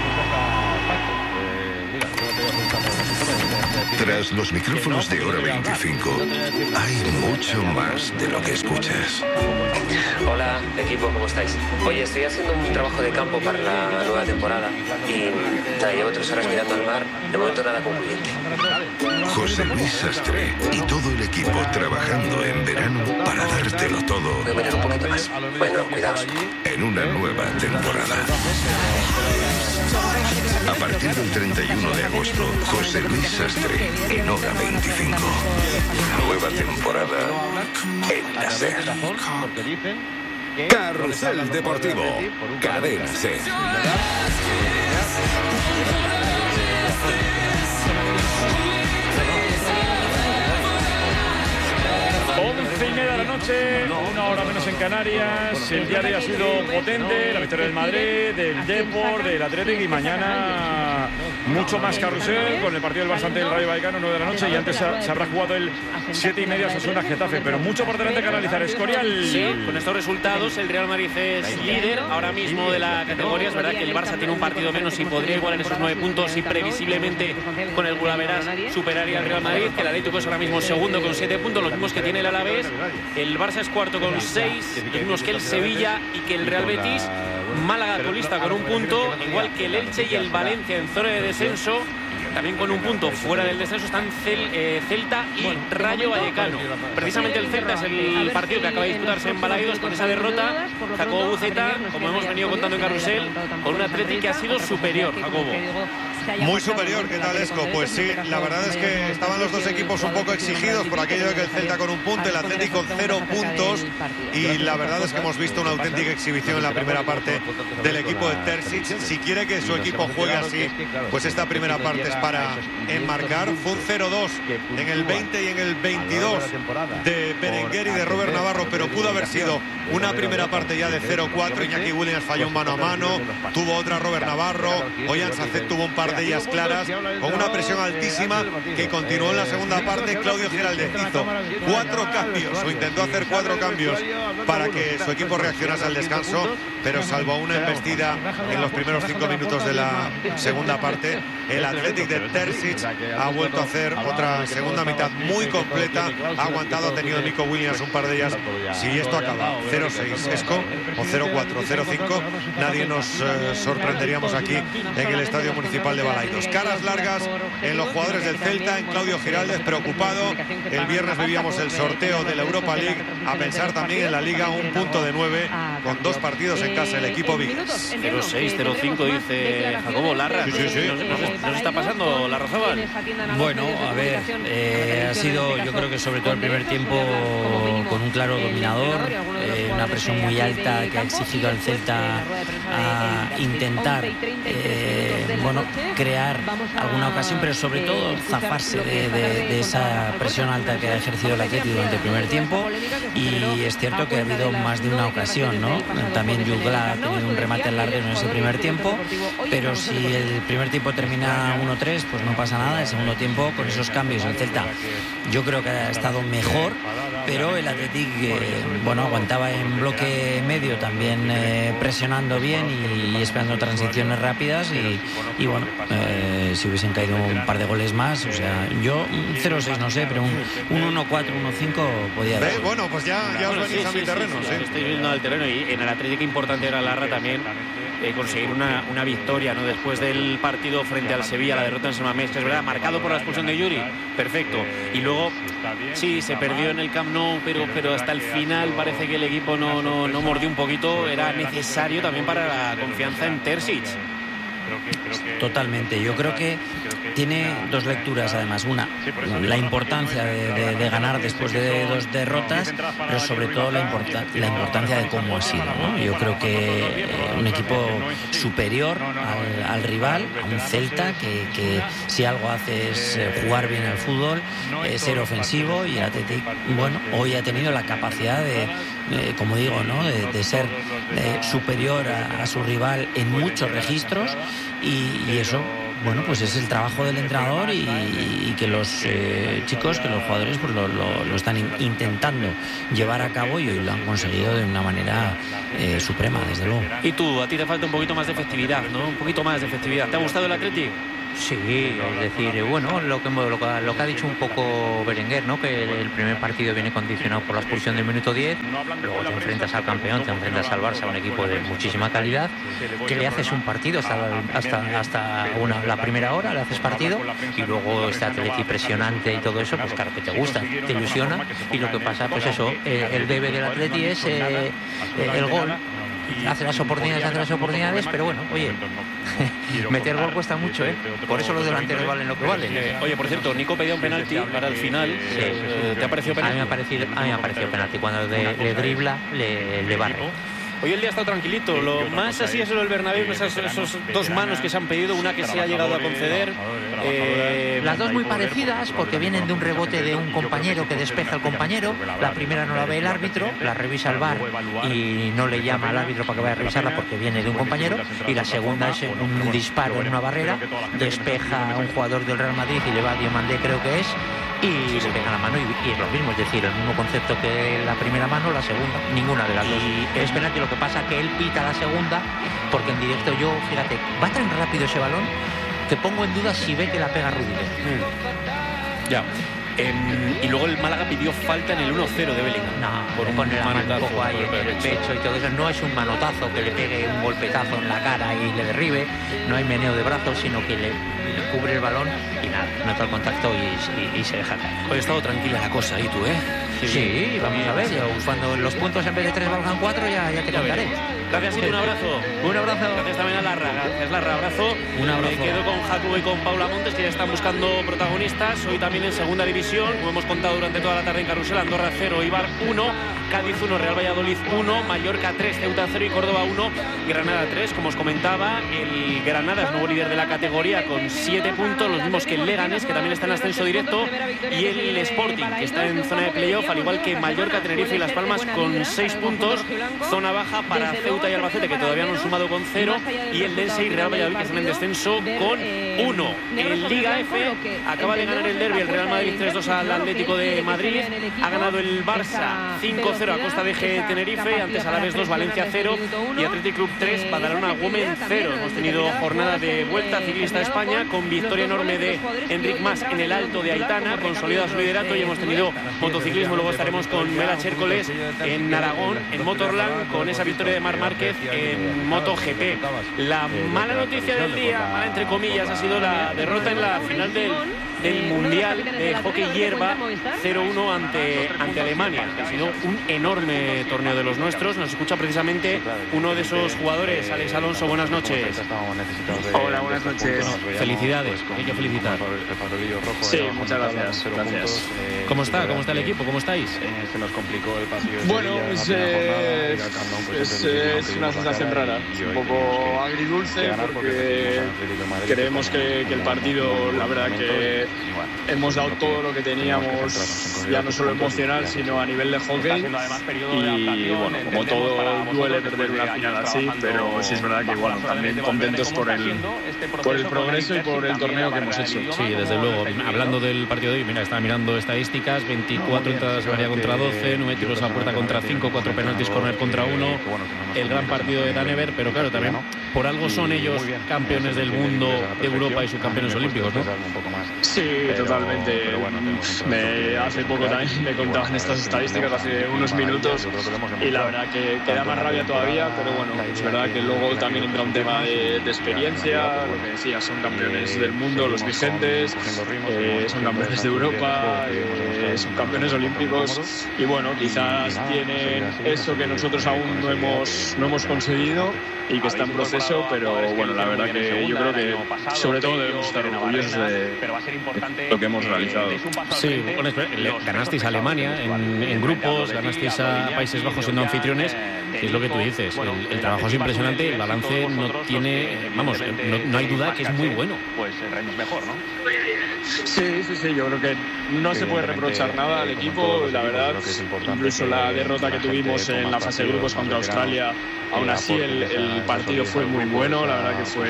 I: Tras los micrófonos de Hora veinticinco, hay mucho más de lo que escuchas.
O: Hola, equipo, ¿cómo estáis? Oye, estoy haciendo un trabajo de campo para la nueva temporada y nada, llevo tres horas mirando al mar, de momento nada concluyente.
I: José Luis Sastre y todo el equipo trabajando en verano para dártelo todo.
O: Voy a mirar un poquito más. Bueno, cuidaos.
I: En una nueva temporada. A partir del treinta y uno de agosto, José Luis Sastre en Hora veinticinco. Nueva temporada en la SER. Carrusel Deportivo. Cadena SER.
B: Once y media de la noche, una hora menos en Canarias. El día de hoy ha sido potente, la victoria del Madrid, del Depor, del Atlético, y mañana mucho más carrusel con el partido del Barça ante el Rayo Vallecano, nueve de la noche, y antes se, se habrá jugado el siete y media Osasuna Getafe, pero mucho por delante que analizar. Escorial.
G: Sí, con estos resultados el Real Madrid es líder ahora mismo de la categoría. Es verdad que el Barça tiene un partido menos y podría igualar esos nueve puntos y previsiblemente con el Gulaveras superaría al Real Madrid, que el Atlético es ahora mismo segundo con siete puntos, los mismos que tiene el Alavés. El Barça es cuarto con seis, los mismos que el Sevilla y que el Real Betis. Málaga colista con un punto, igual que el Elche y el Valencia en zona de descenso. También con un punto fuera del descenso están Cel, eh, Celta y Rayo Vallecano. Precisamente el Celta es el partido que acaba de disputarse en Balaidos con esa derrota. Jacobo Buceta, como hemos venido contando en Carrusel, con un Atlético que ha sido superior, Jacobo.
E: Muy superior, ¿qué tal, Esco? Pues sí, la verdad es que estaban los dos equipos un poco exigidos por aquello de que el Celta con un punto, el Atlético con cero puntos, y la verdad es que hemos visto una auténtica exhibición en la primera parte del equipo de Terzic. Si quiere que su equipo juegue así, pues esta primera parte es para enmarcar. Fue un cero dos en el veinte y en el veintidós de Berenguer y de Robert Navarro, pero pudo haber sido una primera parte ya de cero cuatro. Iñaki Williams falló un mano a mano, tuvo otra Robert Navarro, Ollán Sacet tuvo un par de ellas claras, con una presión altísima que continuó en la segunda parte. Claudio Giraldez hizo cuatro cambios, o intentó hacer cuatro cambios para que su equipo reaccionase al descanso, pero salvo una embestida en los primeros cinco minutos de la segunda parte, el Athletic de Terzic ha vuelto a hacer otra segunda mitad muy completa, ha aguantado, ha tenido Nico Williams un par de ellas. Si esto acaba cero seis Esco o cero cuatro, cero cinco, nadie nos eh, sorprenderíamos aquí en el Estadio Municipal de Balaidos. Caras largas en los jugadores del Celta, en Claudio Giraldez preocupado. El viernes vivíamos el sorteo de la Europa League, a pensar también en la Liga, un punto de nueve con dos partidos en casa el equipo Vigas.
G: cero seis, cero cinco dice Jacobo Larra.
E: Sí, sí, sí.
G: ¿Nos, nos, nos está pasando la Razabal?
A: Bueno, a ver, eh, ha sido, yo creo que sobre todo el primer tiempo con un claro dominador, eh, una presión muy alta que ha exigido al Celta a intentar eh, bueno, crear alguna ocasión, pero sobre todo zafarse de, de, de esa presión alta que ha ejercido el Atlético durante el primer tiempo. Y es cierto que ha habido más de una ocasión, ¿no? También Jugla ha tenido un remate al larguero en ese primer tiempo, pero si el primer tiempo termina uno tres, pues no pasa nada. El segundo tiempo, con esos cambios, el Celta yo creo que ha estado mejor, pero el Athletic, eh, bueno, aguantaba en bloque medio también, eh, presionando bien y, y esperando transiciones rápidas y, y bueno, eh, si hubiesen caído un par de goles más, o sea, yo cero seis no sé, pero un, un uno cuatro, uno cinco podía dar.
E: Bueno, pues ya, ya os
G: Bueno,
E: venís
G: sí,
E: a
G: sí,
E: mi terreno.
G: sí,
E: Sí,
G: sí, estoy viendo al terreno y en el Atlético importante era Larra también eh, conseguir una, una victoria, ¿no? Después del partido frente al Sevilla, la derrota en San Mamés, que es verdad, marcado por la expulsión de Yuri, perfecto. Y luego sí, se perdió en el Camp Nou, pero, pero hasta el final parece que el equipo no, no, no mordió un poquito, era necesario también para la confianza en Terzic.
A: Totalmente, yo creo que tiene dos lecturas además. Una, la importancia de, de, de ganar después de dos derrotas, pero sobre todo la, importa, la importancia de cómo ha sido, ¿no? Yo creo que eh, un equipo superior al, al rival, a un Celta que, que si algo hace es jugar bien al fútbol, eh, ser ofensivo, y el Athletic, bueno, hoy ha tenido la capacidad de, eh, como digo, ¿no? de, de ser eh, superior a, a su rival en muchos registros. Y, y eso, bueno, pues es el trabajo del entrenador y, y que los eh, chicos, que los jugadores pues lo, lo, lo están in, intentando llevar a cabo y hoy lo han conseguido de una manera eh, suprema, desde luego.
G: Y tú, a ti te falta un poquito más de efectividad, ¿no? Un poquito más de efectividad. ¿Te ha gustado el Atlético?
P: Sí, es decir, bueno, lo que, lo, que, lo que ha dicho un poco Berenguer, ¿no? Que el, el primer partido viene condicionado por la expulsión del minuto diez, luego te enfrentas al campeón, te enfrentas al Barça, un equipo de muchísima calidad, que le haces un partido hasta, hasta, hasta una, la primera hora, le haces partido, y luego este Atleti presionante y todo eso, pues claro que te gusta, te ilusiona, y lo que pasa, pues eso, eh, el debe del Atleti es eh, eh, el gol. Hace las oportunidades, hace las oportunidades, pero bueno, oye, meter gol cuesta mucho, ¿eh? Por eso los delanteros valen lo que valen.
G: Eh, oye, por cierto, Nico pedía un penalti para el final.
P: Sí.
G: Eh, ¿Te ha parecido penalti?
P: A mí me ha parecido, a mí me ha parecido penalti. Cuando le, le dribla, le, le barre.
G: Hoy el día ha estado tranquilito. Lo más así es lo del Bernabéu, esas, esos dos manos que se han pedido, una que se ha llegado a conceder.
P: Eh, Las dos muy parecidas porque vienen de un rebote de un compañero que despeja al compañero. La primera no la ve el árbitro, la revisa el V A R y no le llama al árbitro para que vaya a revisarla porque viene de un compañero. Y la segunda es un disparo en una barrera, despeja a un jugador del Real Madrid y le va a Diomandé, creo que es, y le pega la mano y, y es lo mismo, es decir, el mismo concepto que la primera mano, la segunda, ninguna de las dos. Es penalti, lo que pasa que él pita la segunda porque en directo yo, fíjate, va tan rápido ese balón que pongo en duda si ve que la pega Rudiger.
G: Mm. Ya. En, y luego el Málaga pidió falta en el uno cero de Bellingham.
P: No, por pone la mano un poco ahí en el pecho y todo eso. No es un manotazo que le pegue un golpetazo en la cara y le derribe. No hay meneo de brazos, sino que le, le cubre el balón y nada, nota el contacto y, y, y se deja caer.
G: Hoy ha estado tranquila la cosa ahí, tú, ¿eh?
P: Sí, sí, vamos a ver. Cuando los puntos en vez de tres valgan cuatro, ya, ya te
G: ya
P: contaré.
G: Gracias, y un abrazo.
P: Un abrazo.
G: Gracias también a Larra. Gracias, Larra. Abrazo.
A: Un abrazo.
G: Me quedo con Jacobo y con Paula Montes, que ya están buscando protagonistas. Hoy también en segunda división, como hemos contado durante toda la tarde en Carrusel, Andorra cero, Eibar uno, Cádiz uno, Real Valladolid uno, Mallorca tres, Ceuta cero y Córdoba uno, Granada tres. Como os comentaba, el Granada es nuevo líder de la categoría con siete puntos, los mismos que el Leganés, que también está en ascenso directo, y el Sporting, que está en zona de playoff, al igual que Mallorca, Tenerife y Las Palmas con seis puntos. Zona baja para Ceuta y Albacete, que todavía no han sumado con cero, y el Dense y Real Valladolid, que están en descenso con uno. En Liga F acaba de ganar el derbi el Real Madrid tres dos al Atlético de Madrid. Ha ganado el Barça cinco cero a costa de G Tenerife, antes Alavés dos, Valencia cero y Athletic Club tres, Badalona Güemen cero. Hemos tenido jornada de Vuelta Ciclista de España con victoria enorme de Enric Mas en el Alto de Aitana, consolida su liderato, y hemos tenido motociclismo. Luego estaremos con Mela Chércoles en Aragón, en Motorland, con esa victoria de Marc Márquez en MotoGP. La mala noticia del día, mala entre comillas, ha sido la derrota en la final del, del Mundial de Hockey Hierba cero uno ante, ante Alemania. Ha sido un enorme torneo de los nuestros. Nos escucha precisamente uno de esos jugadores. Alex Alonso, buenas noches.
Q: Hola, buenas noches.
G: Felicidades, hay que felicitar.
Q: Sí, muchas gracias. gracias.
G: ¿Cómo está? ¿Cómo está el equipo? ¿Cómo estáis?
Q: Se nos complicó el partido. Bueno, es, eh, es, es una sensación rara, un poco agridulce, porque creemos que, que el partido, la verdad que hemos dado todo lo que teníamos, ya no solo emocional, sino a nivel de hockey. Y bueno, como todo, duele perder una final así, pero sí es verdad que bueno, también contentos por el, por el progreso y por el torneo que hemos hecho.
D: Sí, desde luego. Hablando del partido de hoy, mira, estaba mirando estadísticas: veinticuatro entradas al área contra doce, nueve tiros a puerta contra cinco, cuatro penaltis corner contra uno. El gran partido de Danever, pero claro, también por algo son ellos campeones del mundo, de Europa y subcampeones olímpicos, ¿no?
Q: Sí, totalmente. Me, hace poco también me contaban estas estadísticas, hace unos minutos, y la verdad que, que da más rabia todavía, pero bueno, es verdad que luego también entra un tema de, de experiencia, lo que decía, son campeones del mundo, los vigentes, eh, son campeones de Europa, eh, son campeones olímpicos, y bueno, quizás tienen eso que nosotros aún no hemos, no hemos conseguido y que está en proceso, pero bueno, la verdad que yo creo que sobre todo debemos estar orgullosos de lo que hemos realizado.
D: Sí, ganasteis a Alemania en, en grupos, ganasteis a Países Bajos siendo anfitriones, y es lo que tú dices, el, el trabajo es impresionante, el balance no tiene, vamos, no, no hay duda que es muy bueno.
G: Pues el Rennes mejor, ¿no?
Q: Sí, sí, sí, yo creo que no se puede reprochar nada al equipo, la verdad, incluso la derrota que tuvimos en la fase de grupos contra Australia, aún así el, el partido fue muy bueno, la verdad que fue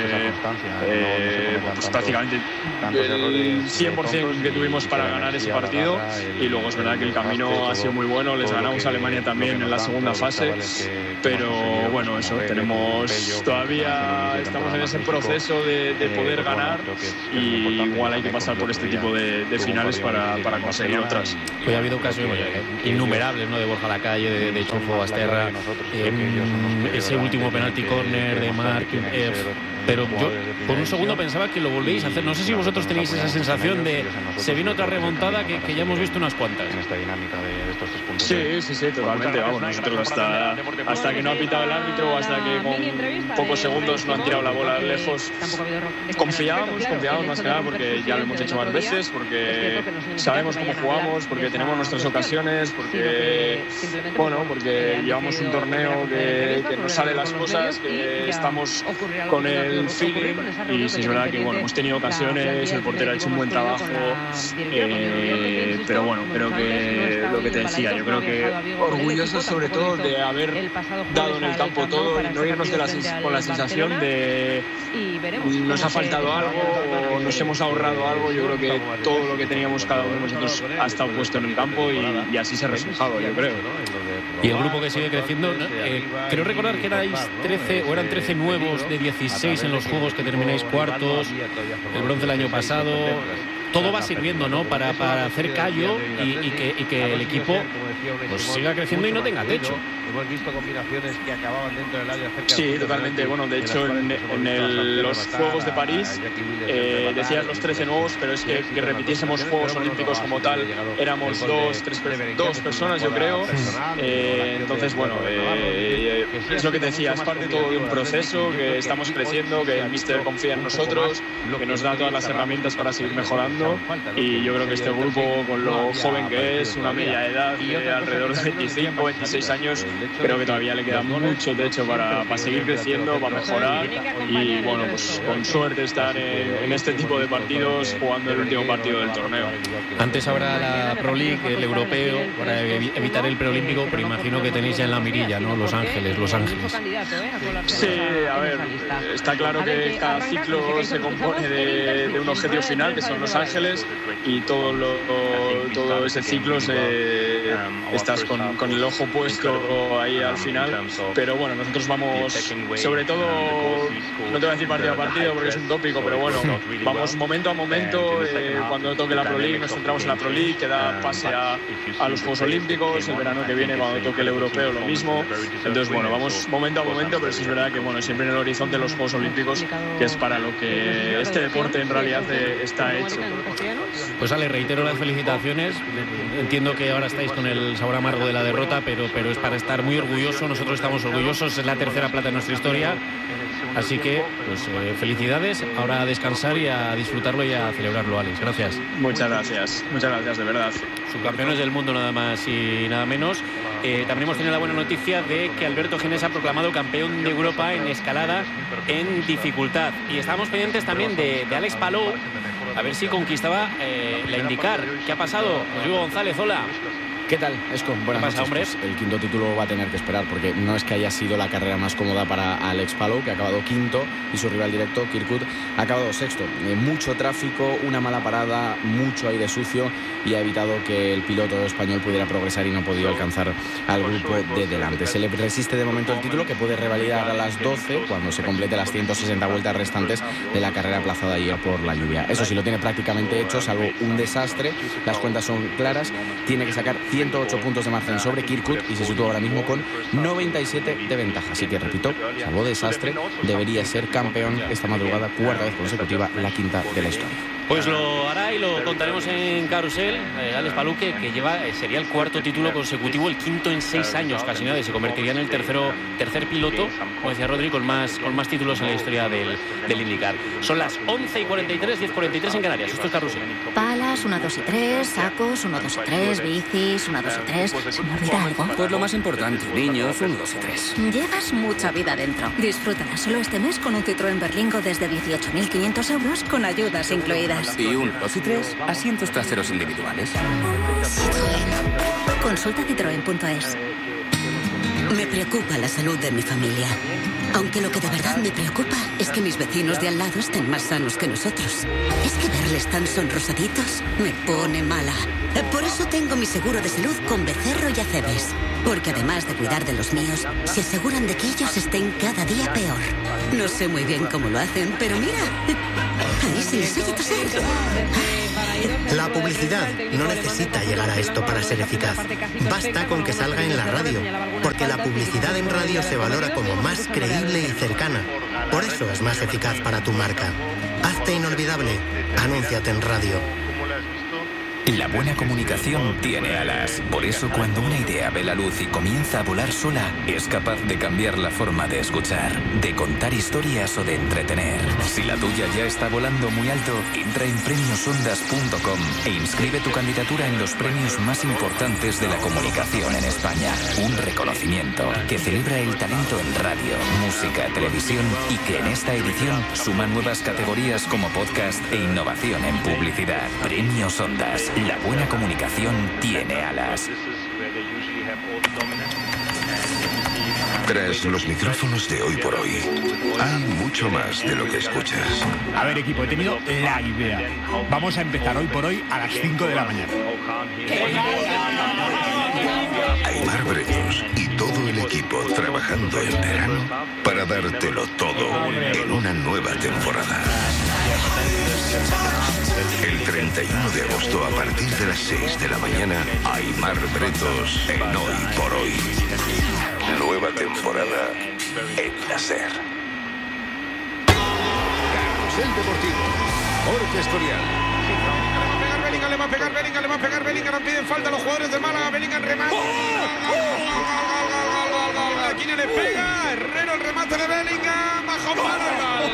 Q: eh, pues prácticamente el cien por ciento que tuvimos para ganar ese partido, y luego es verdad que el camino ha sido muy bueno, les ganamos a Alemania también en la segunda fase, pero bueno, eso, tenemos todavía, estamos en ese proceso de, de poder ganar, y igual hay que pasar por este tipo de, de finales para, para conseguir otras.
D: Hoy ha habido casos innumerables, ¿no? De Borja Lacalle, de, de Chofo Basterra, eh, ese último penalti corner de Marc, eh, pero yo por un segundo pensaba que lo volvéis a hacer. No sé si vosotros tenéis esa sensación de se viene otra remontada que, que ya hemos visto unas cuantas.
Q: Sí, sí, sí, totalmente. Vamos, nosotros hasta, hasta que no ha pitado el árbitro, hasta que con pocos segundos no han tirado la bola lejos, confiábamos, confiábamos más que nada porque ya lo hemos hecho más veces, porque sabemos cómo jugamos, porque tenemos nuestras ocasiones, porque bueno, porque llevamos un torneo que, que nos sale las cosas, que estamos con el feeling, y sí es verdad que bueno, hemos tenido ocasiones, el portero ha hecho un buen trabajo, eh, pero bueno, creo que lo que te decía, yo creo que orgullosos sobre todo de haber dado en el campo todo y no irnos de la, con la sensación de nos ha faltado algo o nos hemos ahorrado algo. Yo creo que todo lo que teníamos cada uno de nosotros ha estado puesto en el campo, y, y así se ha reflejado, yo creo.
D: Y el grupo que sigue creciendo, eh, creo recordar que erais trece o eran trece nuevos de dieciséis en los juegos que termináis cuartos, el bronce el año pasado. Todo va sirviendo, ¿no? Para, para hacer callo y, y, que, y que el equipo pues siga creciendo y no tenga techo.
R: Hemos visto combinaciones que acababan dentro del área cerca.
Q: Sí, totalmente. Bueno, de hecho, en, en el, los Juegos de París eh, decías los trece nuevos, pero es que, que repitiésemos Juegos Olímpicos como tal, éramos dos, tres, dos personas, yo creo. Eh, entonces, bueno, eh, es lo que te decía, es parte todo de un proceso, que estamos creciendo, que el míster confía en nosotros, que nos da todas las herramientas para seguir mejorando. Y yo creo que este grupo, con lo joven que es, una media edad de alrededor de veinticinco, veintiséis años, creo que todavía le queda mucho techo para, para seguir creciendo, para mejorar, y bueno, pues con suerte estar en, en este tipo de partidos jugando el último partido del torneo.
D: Antes habrá la Pro League, el europeo, para evitar el preolímpico, pero imagino que tenéis ya en la mirilla, ¿no? Los Ángeles, Los Ángeles.
Q: Sí, a ver, está claro que cada ciclo se compone de, de un objetivo final, que son Los Ángeles, y todo, lo, todo ese ciclo se, estás con, con el ojo puesto ahí al final, pero bueno, nosotros vamos sobre todo, no te voy a decir partido a partido porque es un tópico, pero bueno, vamos momento a momento, eh, cuando toque la Pro League nos centramos en la Pro League, que da pase a, a los Juegos Olímpicos, el verano que viene cuando toque el europeo lo mismo, entonces bueno, vamos momento a momento, pero sí es verdad que bueno, siempre en el horizonte los Juegos Olímpicos, que es para lo que este deporte en realidad está hecho.
D: Pues Ale, reitero las felicitaciones. Entiendo que ahora estáis con el sabor amargo de la derrota, pero, pero es para estar muy orgulloso. Nosotros estamos orgullosos, es la tercera plata de nuestra historia. Así que, pues eh, felicidades. Ahora a descansar y a disfrutarlo y a celebrarlo, Alex. Gracias.
Q: Muchas gracias, muchas gracias, de verdad.
D: Subcampeones del mundo, nada más y nada menos. Eh, también hemos tenido la buena noticia de que Alberto Ginés ha proclamado campeón de Europa en escalada en dificultad. Y estamos pendientes también de, de Alex Palou,
G: a ver si conquistaba eh, la IndyCar. ¿Qué ha pasado? Rodrigo González, hola.
S: ¿Qué tal, Esco? Buenas
G: ¿Qué pasa,
S: noches.
G: hombre?
S: Pues el quinto título va a tener que esperar, porque no es que haya sido la carrera más cómoda para Alex Palou, que ha acabado quinto, y su rival directo, Kirkwood, ha acabado sexto. Eh, mucho tráfico, una mala parada, mucho aire sucio, y ha evitado que el piloto español pudiera progresar y no ha podido alcanzar al grupo de delante. Se le resiste de momento el título, que puede revalidar a las doce, cuando se complete las ciento sesenta vueltas restantes de la carrera aplazada ayer por la lluvia. Eso sí, lo tiene prácticamente hecho, salvo un desastre. Las cuentas son claras. Tiene que sacar ciento ocho puntos de margen sobre Kirkwood y se sitúa ahora mismo con noventa y siete de ventaja. Así que, repito, salvo desastre, debería ser campeón esta madrugada, cuarta vez consecutiva, la quinta de la historia.
G: Pues lo hará y lo contaremos en Carrusel. Eh, Alex Palou, que, que lleva, eh, sería el cuarto título consecutivo, el quinto en seis años, casi nada, y se convertiría en el tercero, tercer piloto, como decía Rodri, con más, con más títulos en la historia del, del IndyCar. Son las once y cuarenta y tres, diez y cuarenta y tres en Canarias. Esto es Carrusel.
J: Palas, uno, dos y tres, sacos, uno, dos y tres, bicis, uno, dos y tres. ¿Se me olvida algo?
K: Pues lo más importante, niños, uno, dos y tres.
J: Llevas mucha vida dentro. Disfrútala solo este mes con un Citroën Berlingo desde dieciocho mil quinientos euros con ayudas incluidas.
K: Y uno, dos y tres, asientos traseros individuales.
J: Citroën. Consulta citroen punto es.
T: Me preocupa la salud de mi familia. Aunque lo que de verdad me preocupa es que mis vecinos de al lado estén más sanos que nosotros. Es que verles tan sonrosaditos me pone mala. Por eso tengo mi seguro de salud con Becerro y Acebes. Porque además de cuidar de los míos, se aseguran de que ellos estén cada día peor. No sé muy bien cómo lo hacen, pero mira, ahí se les oye toser.
U: La publicidad no necesita llegar a esto para ser eficaz. Basta con que salga en la radio, porque la publicidad en radio se valora como más creíble y cercana. Por eso es más eficaz para tu marca. Hazte inolvidable. Anúnciate en radio.
V: La buena comunicación tiene alas. Por eso, cuando una idea ve la luz y comienza a volar sola, es capaz de cambiar la forma de escuchar, de contar historias o de entretener. Si la tuya ya está volando muy alto, entra en premios ondas punto com e inscribe tu candidatura en los premios más importantes de la comunicación en España. Un reconocimiento que celebra el talento en radio, música, televisión y que en esta edición suma nuevas categorías como podcast e innovación en publicidad. Premios Ondas. La buena comunicación tiene alas.
W: Tras los micrófonos de Hoy por Hoy, hay mucho más de lo que escuchas.
X: A ver, equipo, he tenido la idea. Vamos a empezar Hoy por Hoy a las cinco de la mañana.
W: Aimar Bretos y todo el equipo trabajando en verano para dártelo todo en una nueva temporada. El treinta y uno de agosto, a partir de las seis de la mañana, Aimar Bretos en Hoy por Hoy. Nueva temporada en la SER.
I: Carrusel Deportivo. Jorge Escorial.
E: Bellingham, le va a pegar Bellingham, le va a pegar Bellingham, no piden falta a los jugadores de Málaga, Bellingham remata. Aquí le pega, Herrero el remate de Bellingham, bajo Málaga.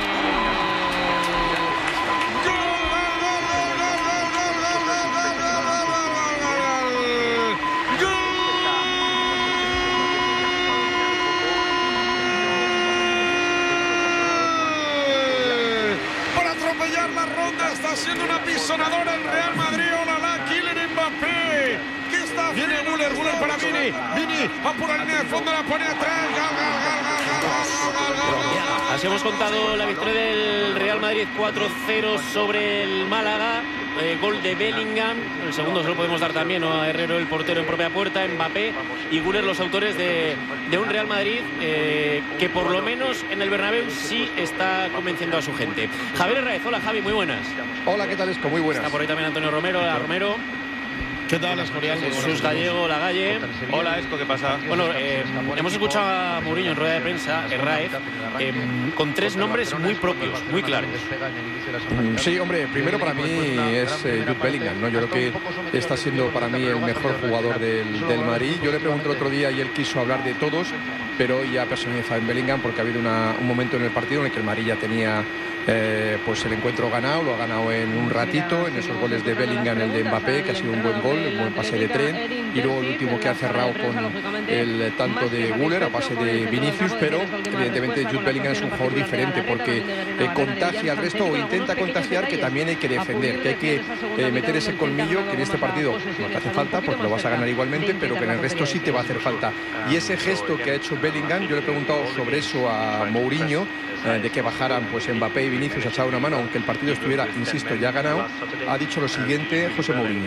E: La ronda está siendo una pisonadora el Real Madrid. Hola, Kylian Mbappé. ¿Qué está haciendo? Viene Müller, Müller para Vini. Vini va por la línea de fondo, la pone atrás. Gal, gal, gal, gal, gal, gal, gal, gal, gal.
G: Así hemos contado la victoria del Real Madrid cuatro cero sobre el Málaga. Eh, gol de Bellingham. El segundo se lo podemos dar también, ¿no?, a Herrero, el portero, en propia puerta. Mbappé y Güler, los autores de, de un Real Madrid eh, que por lo menos en el Bernabéu sí está convenciendo a su gente. Javier Herráez, hola Javi, muy buenas.
Y: Hola, ¿qué tal, Esco? Muy buenas.
G: Está por ahí también Antonio Romero. Hola, Romero.
Y: ¿Qué tal, Escorial?
G: Jesús Gallego, La Galle.
Y: Hola, Esco, ¿qué pasa?
G: Bueno, eh, hemos escuchado a Mourinho en rueda de prensa, Herráez, eh, con tres nombres muy propios, muy claros.
Y: Sí, hombre, primero para mí es eh, Jude Bellingham, ¿no? Yo creo que está siendo para mí el mejor jugador del, del Madrid. Yo le pregunté el otro día y él quiso hablar de todos, pero hoy ha personalizado en Bellingham porque ha habido una, un momento en el partido en el que el Madrid ya tenía Eh, pues el encuentro ganado, lo ha ganado en un ratito, en esos goles de Bellingham, el de Mbappé, que ha sido un buen gol, un buen pase de tren, y luego el último que ha cerrado con el tanto de Güler a pase de Vinicius, pero evidentemente Jude Bellingham es un jugador diferente porque eh, contagia al resto o intenta contagiar, que también hay que defender, que hay que eh, meter ese colmillo que en este partido no te hace falta porque lo vas a ganar igualmente, pero que en el resto sí te va a hacer falta. Y ese gesto que ha hecho Bellingham, yo le he preguntado sobre eso a Mourinho, eh, de que bajaran pues Mbappé y Vinicius a echar una mano, aunque el partido estuviera, insisto, ya ganado. Ha dicho lo siguiente José Mourinho: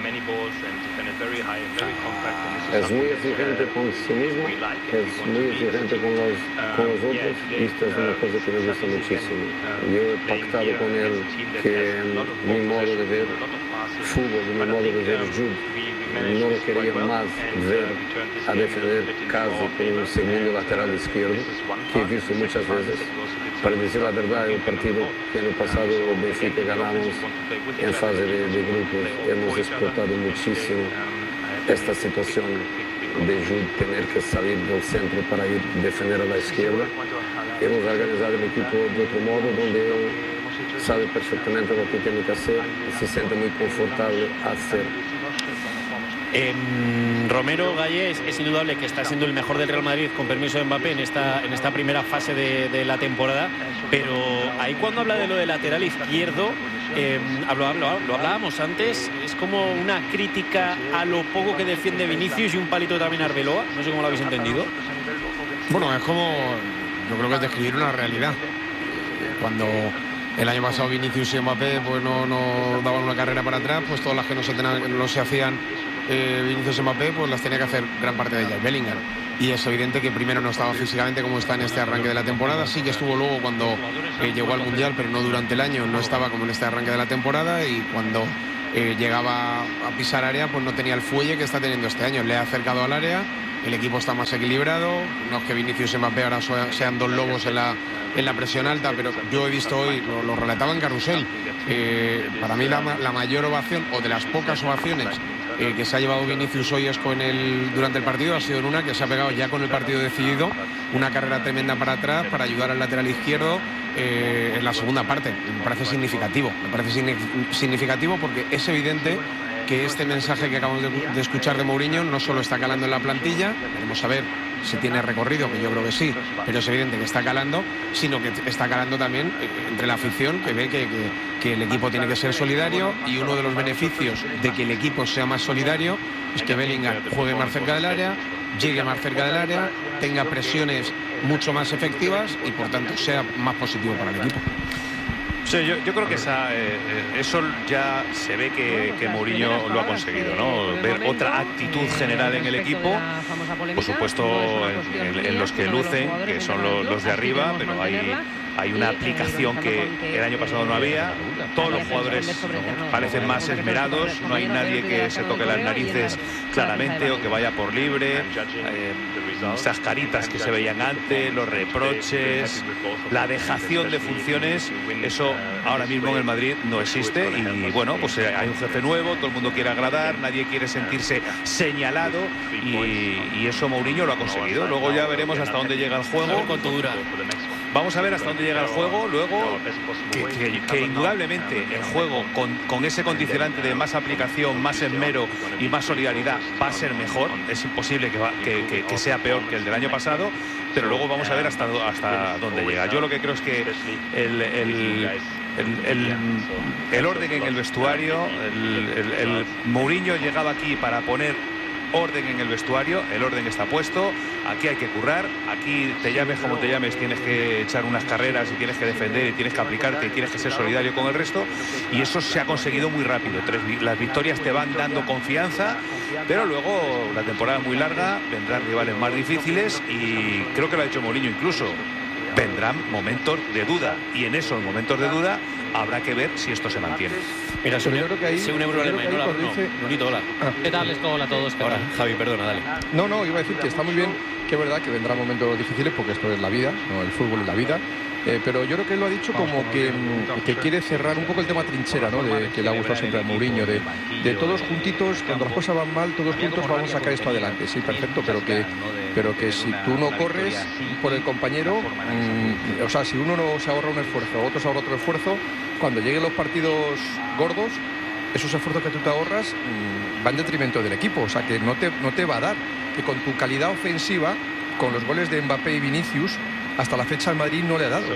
C: es muy exigente con sí mismo, es muy exigente con los, con los otros, y esto es una cosa que me gusta muchísimo. Yo he pactado con él que mi modo de ver fútbol, mi modo de ver Jude, no lo quería más ver a defender casi con un segundo lateral izquierdo, que he visto muchas veces. Para decir la verdad, el partido que en el pasado el Benfica ganamos en fase de, de grupos, hemos explotado muchísimo esta situación de Jude tener que salir del centro para ir defender a la izquierda. Hemos organizado el equipo de otro modo, donde él sabe perfectamente lo que tiene que hacer y se siente muy confortable a hacer.
G: Eh, Romero Gallés es indudable que está siendo el mejor del Real Madrid, con permiso de Mbappé, en esta, en esta primera fase de, de la temporada, pero ahí cuando habla de lo de lateral izquierdo, eh, lo, lo, lo hablábamos antes, es como una crítica a lo poco que defiende Vinicius y un palito también a Arbeloa. No sé cómo lo habéis entendido.
F: Bueno, es como, yo creo que es describir una realidad. Cuando el año pasado Vinicius y Mbappé pues no, no daban una carrera para atrás, pues todas las que no se, tenían, no se hacían eh, Vinicius y Mbappé, pues las tenía que hacer gran parte de ellas Bellingham. Y es evidente que primero no estaba físicamente como está en este arranque de la temporada. Sí que estuvo luego cuando eh, llegó al Mundial, pero no durante el año, no estaba como en este arranque de la temporada, y cuando eh, llegaba a pisar área pues no tenía el fuelle que está teniendo este año. Le ha acercado al área, el equipo está más equilibrado, no es que Vinicius y Mbappé ahora sean dos lobos en la, en la presión alta, pero yo he visto hoy, lo, lo relataba en Carrusel, eh, para mí la, la mayor ovación, o de las pocas ovaciones eh, que se ha llevado Vinicius hoy es con el, durante el partido, ha sido en una que se ha pegado ya con el partido decidido, una carrera tremenda para atrás para ayudar al lateral izquierdo eh, en la segunda parte. Me parece significativo, me parece significativo porque es evidente que este mensaje que acabamos de, de escuchar de Mourinho no solo está calando en la plantilla, queremos saber si tiene recorrido, que yo creo que sí, pero es evidente que está calando, sino que está calando también entre la afición, que ve que, que, que el equipo tiene que ser solidario, y uno de los beneficios de que el equipo sea más solidario es que Bellingham juegue más cerca del área, llegue más cerca del área, tenga presiones mucho más efectivas y por tanto sea más positivo para el equipo.
B: Sí, yo, yo creo que esa, eh, eso ya se ve que, que Mourinho lo ha conseguido, ¿no? Ver otra actitud general en el equipo, por supuesto en, en, en los que lucen, que son los, los de arriba, pero hay, hay una aplicación que el año pasado no había. Todos los jugadores parecen más esmerados, no hay nadie que se toque las narices claramente o que vaya por libre. Eh, esas caritas que se veían antes, los reproches, la dejación de funciones, eso ahora mismo en el Madrid no existe. Y bueno, pues hay un jefe nuevo, todo el mundo quiere agradar, nadie quiere sentirse señalado, y, y eso Mourinho lo ha conseguido. Luego ya veremos hasta dónde llega el juego.
G: ¿Cuánto dura?
B: Vamos a ver hasta dónde llega el juego. Luego, que, que, que indudablemente el juego con, con ese condicionante de más aplicación, más esmero y más solidaridad va a ser mejor. Es imposible que, va, que, que, que sea peor que el del año pasado, pero luego vamos a ver hasta, hasta dónde llega. Yo lo que creo es que el, el, el, el, el orden en el vestuario, el, el, el Mourinho llegaba aquí para poner orden en el vestuario, el orden está puesto, aquí hay que currar, aquí te llames como te llames, tienes que echar unas carreras y tienes que defender y tienes que aplicarte y tienes que ser solidario con el resto, y eso se ha conseguido muy rápido. Tres, las victorias te van dando confianza, pero luego la temporada es muy larga, vendrán rivales más difíciles, y creo que lo ha dicho Mourinho incluso, vendrán momentos de duda, y en esos momentos de duda habrá que ver si esto se mantiene.
G: Mira, si un, euro, que ahí, si un euro le menos, hola, no, dice... Lunito, hola. Ah. ¿Qué tal? Hola a todos.
Y: Ahora,
G: Javi, perdona, dale.
Y: No, no, iba a decir que está muy bien, que es verdad que vendrán momentos difíciles, porque esto es la vida, ¿no? El fútbol es la vida. Eh, pero yo creo que lo ha dicho como que, que quiere cerrar un poco el tema trinchera, ¿no? De, que le ha gustado siempre a Mourinho, de, de todos juntitos, cuando las cosas van mal, todos juntos vamos a sacar esto adelante. Sí, perfecto, pero que, pero que si tú no corres por el compañero, mmm, o sea, si uno no se ahorra un esfuerzo, otro se ahorra otro esfuerzo, cuando lleguen los partidos gordos, esos esfuerzos que tú te ahorras mmm, van en detrimento del equipo, o sea, que no te, no te va a dar, que con tu calidad ofensiva, con los goles de Mbappé y Vinicius, hasta la fecha el Madrid no le ha dado.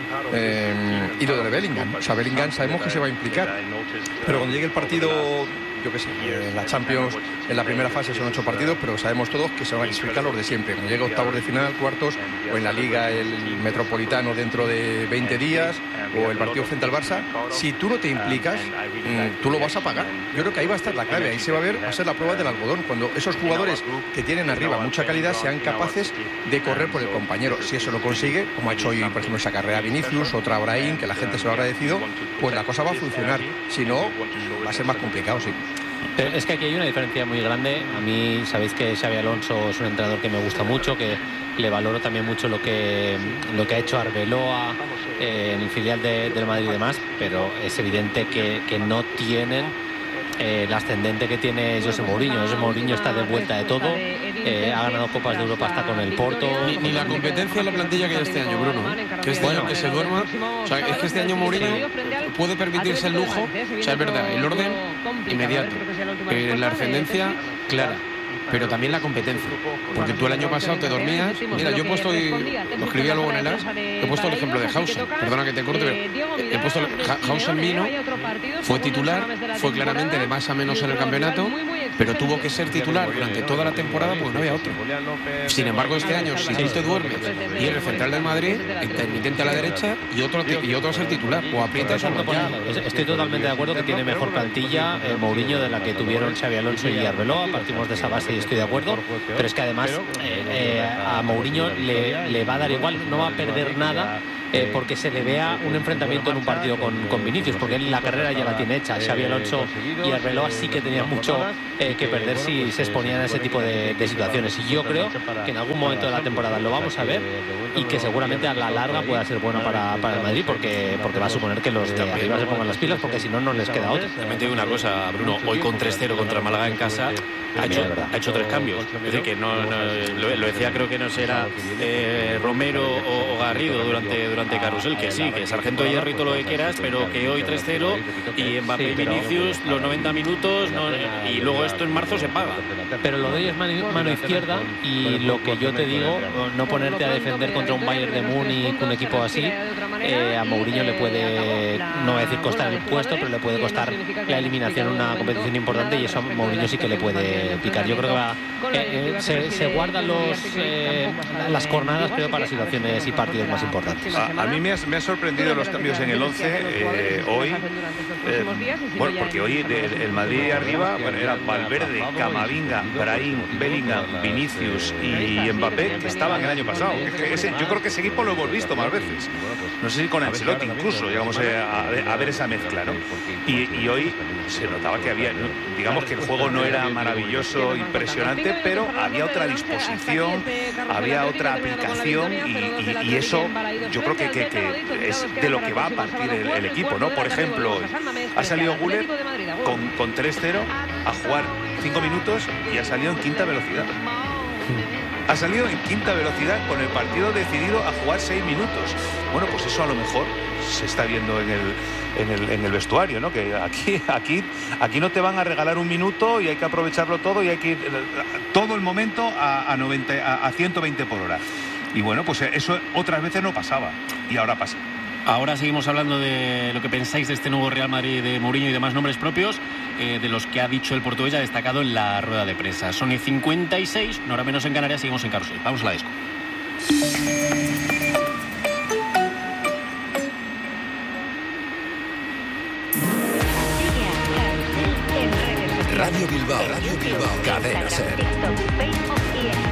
Y: Eh, y lo de Bellingham, o sea, Bellingham sabemos que se va a implicar, pero cuando llegue el partido, yo qué sé, en la Champions, en la primera fase son ocho partidos, pero sabemos todos que se van a clasificar los de siempre. Cuando llegue octavos de final, cuartos, o en la Liga el Metropolitano dentro de veinte días, o el partido frente al Barça, si tú no te implicas, tú lo vas a pagar. Yo creo que ahí va a estar la clave, ahí se va a ver, va a ser la prueba del algodón, cuando esos jugadores que tienen arriba mucha calidad sean capaces de correr por el compañero. Si eso lo consigue, como ha hecho hoy, por ejemplo, esa carrera Vinicius, otra Brahim, que la gente se lo ha agradecido, pues la cosa va a funcionar. Si no, va a ser más complicado, sí.
G: Pero es que aquí hay una diferencia muy grande. A mí sabéis que Xabi Alonso es un entrenador que me gusta mucho, que le valoro también mucho lo que, lo que ha hecho Arbeloa eh, en el filial de, del Madrid y demás, pero es evidente que, que no tienen eh, el ascendente que tiene José Mourinho. José Mourinho está de vuelta de todo, eh, ha ganado Copas de Europa hasta con el Porto.
F: Ni, ni la competencia en la plantilla que hay este año, Bruno, ¿eh? Que este bueno, año que se duerma, o sea, es que este año Mourinho puede permitirse el lujo, o sea, es verdad, el orden inmediato, eh, la ascendencia clara, pero también la competencia, porque tú el año pasado te dormías. Mira, yo he puesto, lo escribía luego en el as, he puesto el ejemplo de Hausen, perdona que te corte, pero he puesto, Hausen vino, fue titular, fue claramente de más a menos en el campeonato, pero tuvo que ser titular durante toda la temporada porque no había otro. Sin embargo, este año, si tú te duermes y eres central del Madrid, intermitente a la derecha y otro, y otro a ser titular, o aprietas o no.
G: Estoy totalmente de acuerdo que tiene mejor plantilla eh, Mourinho de la que tuvieron Xabi Alonso y Arbeloa, partimos de esa base y estoy de acuerdo, pero es que además eh, eh, a Mourinho le, le va a dar igual, no va a perder nada eh, porque se le vea un enfrentamiento en un partido con, con Vinicius, porque él la carrera ya la tiene hecha. Xabi Alonso y Arbeloa sí que tenían mucho eh, que perder si se exponían a ese tipo de, de situaciones, y yo creo que en algún momento de la temporada lo vamos a ver y que seguramente a la larga pueda ser bueno para, para el Madrid, porque, porque va a suponer que los de arriba se pongan las pilas, porque si no, no les queda otra.
H: También te digo una cosa, Bruno, hoy con tres cero contra Málaga en casa ha hecho, ha hecho tres cambios. Es decir, que no, no lo, lo decía, creo que no será eh, Romero o, o Garrido durante, durante Carrusel, que sí, que Sargento Hierro y todo lo que quieras, pero que hoy tres cero y Mbappé y Vinicius los noventa minutos no, y luego esto en marzo se paga.
G: Pero lo de hoy es mano, mano izquierda, y lo que yo te digo, no ponerte a defender contra un Bayern de Múnich, un equipo así, eh, a Mourinho le puede, no voy a decir costar el puesto, pero le puede costar la eliminación en una competición importante, y eso a Mourinho sí que le puede picar. Yo creo que va, eh, eh, se, se guardan los, eh, las jornadas, creo, para situaciones y partidos más importantes.
B: A, a mí me ha, me ha sorprendido los cambios en el once eh, hoy, eh, bueno, porque hoy el, el Madrid arriba, bueno, era Valverde, Camavinga, Brahim, Bellingham, Vinicius y Mbappé, que estaban el año pasado. Ese, yo creo que ese equipo lo hemos visto más veces. No sé si con Ancelotti incluso llegamos a, a, a ver esa mezcla, ¿no? Y, y hoy se notaba que había, ¿no? Digamos que el juego no era maravilloso, impresionante, pero había otra disposición, había otra aplicación, y, y, y eso yo creo que, que, que es de lo que va a partir el, el equipo, ¿no? Por ejemplo, ha salido Güler con, con tres cero a jugar cinco minutos y ha salido en quinta velocidad. Ha salido en quinta velocidad con el partido decidido a jugar seis minutos. Bueno, pues eso a lo mejor se está viendo en el, en el, en el vestuario, ¿no? Que aquí, aquí, aquí no te van a regalar un minuto y hay que aprovecharlo todo, y hay que ir todo el momento a, a, noventa, a, a ciento veinte por hora. Y bueno, pues eso otras veces no pasaba y ahora pasa.
H: Ahora seguimos hablando de lo que pensáis de este nuevo Real Madrid de Mourinho y demás nombres propios, eh, de los que ha dicho el portugués, ha destacado en la rueda de prensa. Son y cincuenta y seis, no hora menos en Canarias, seguimos en Carrusel. Vamos a la disco.
V: Radio Bilbao, Radio Bilbao, Cadena Ser.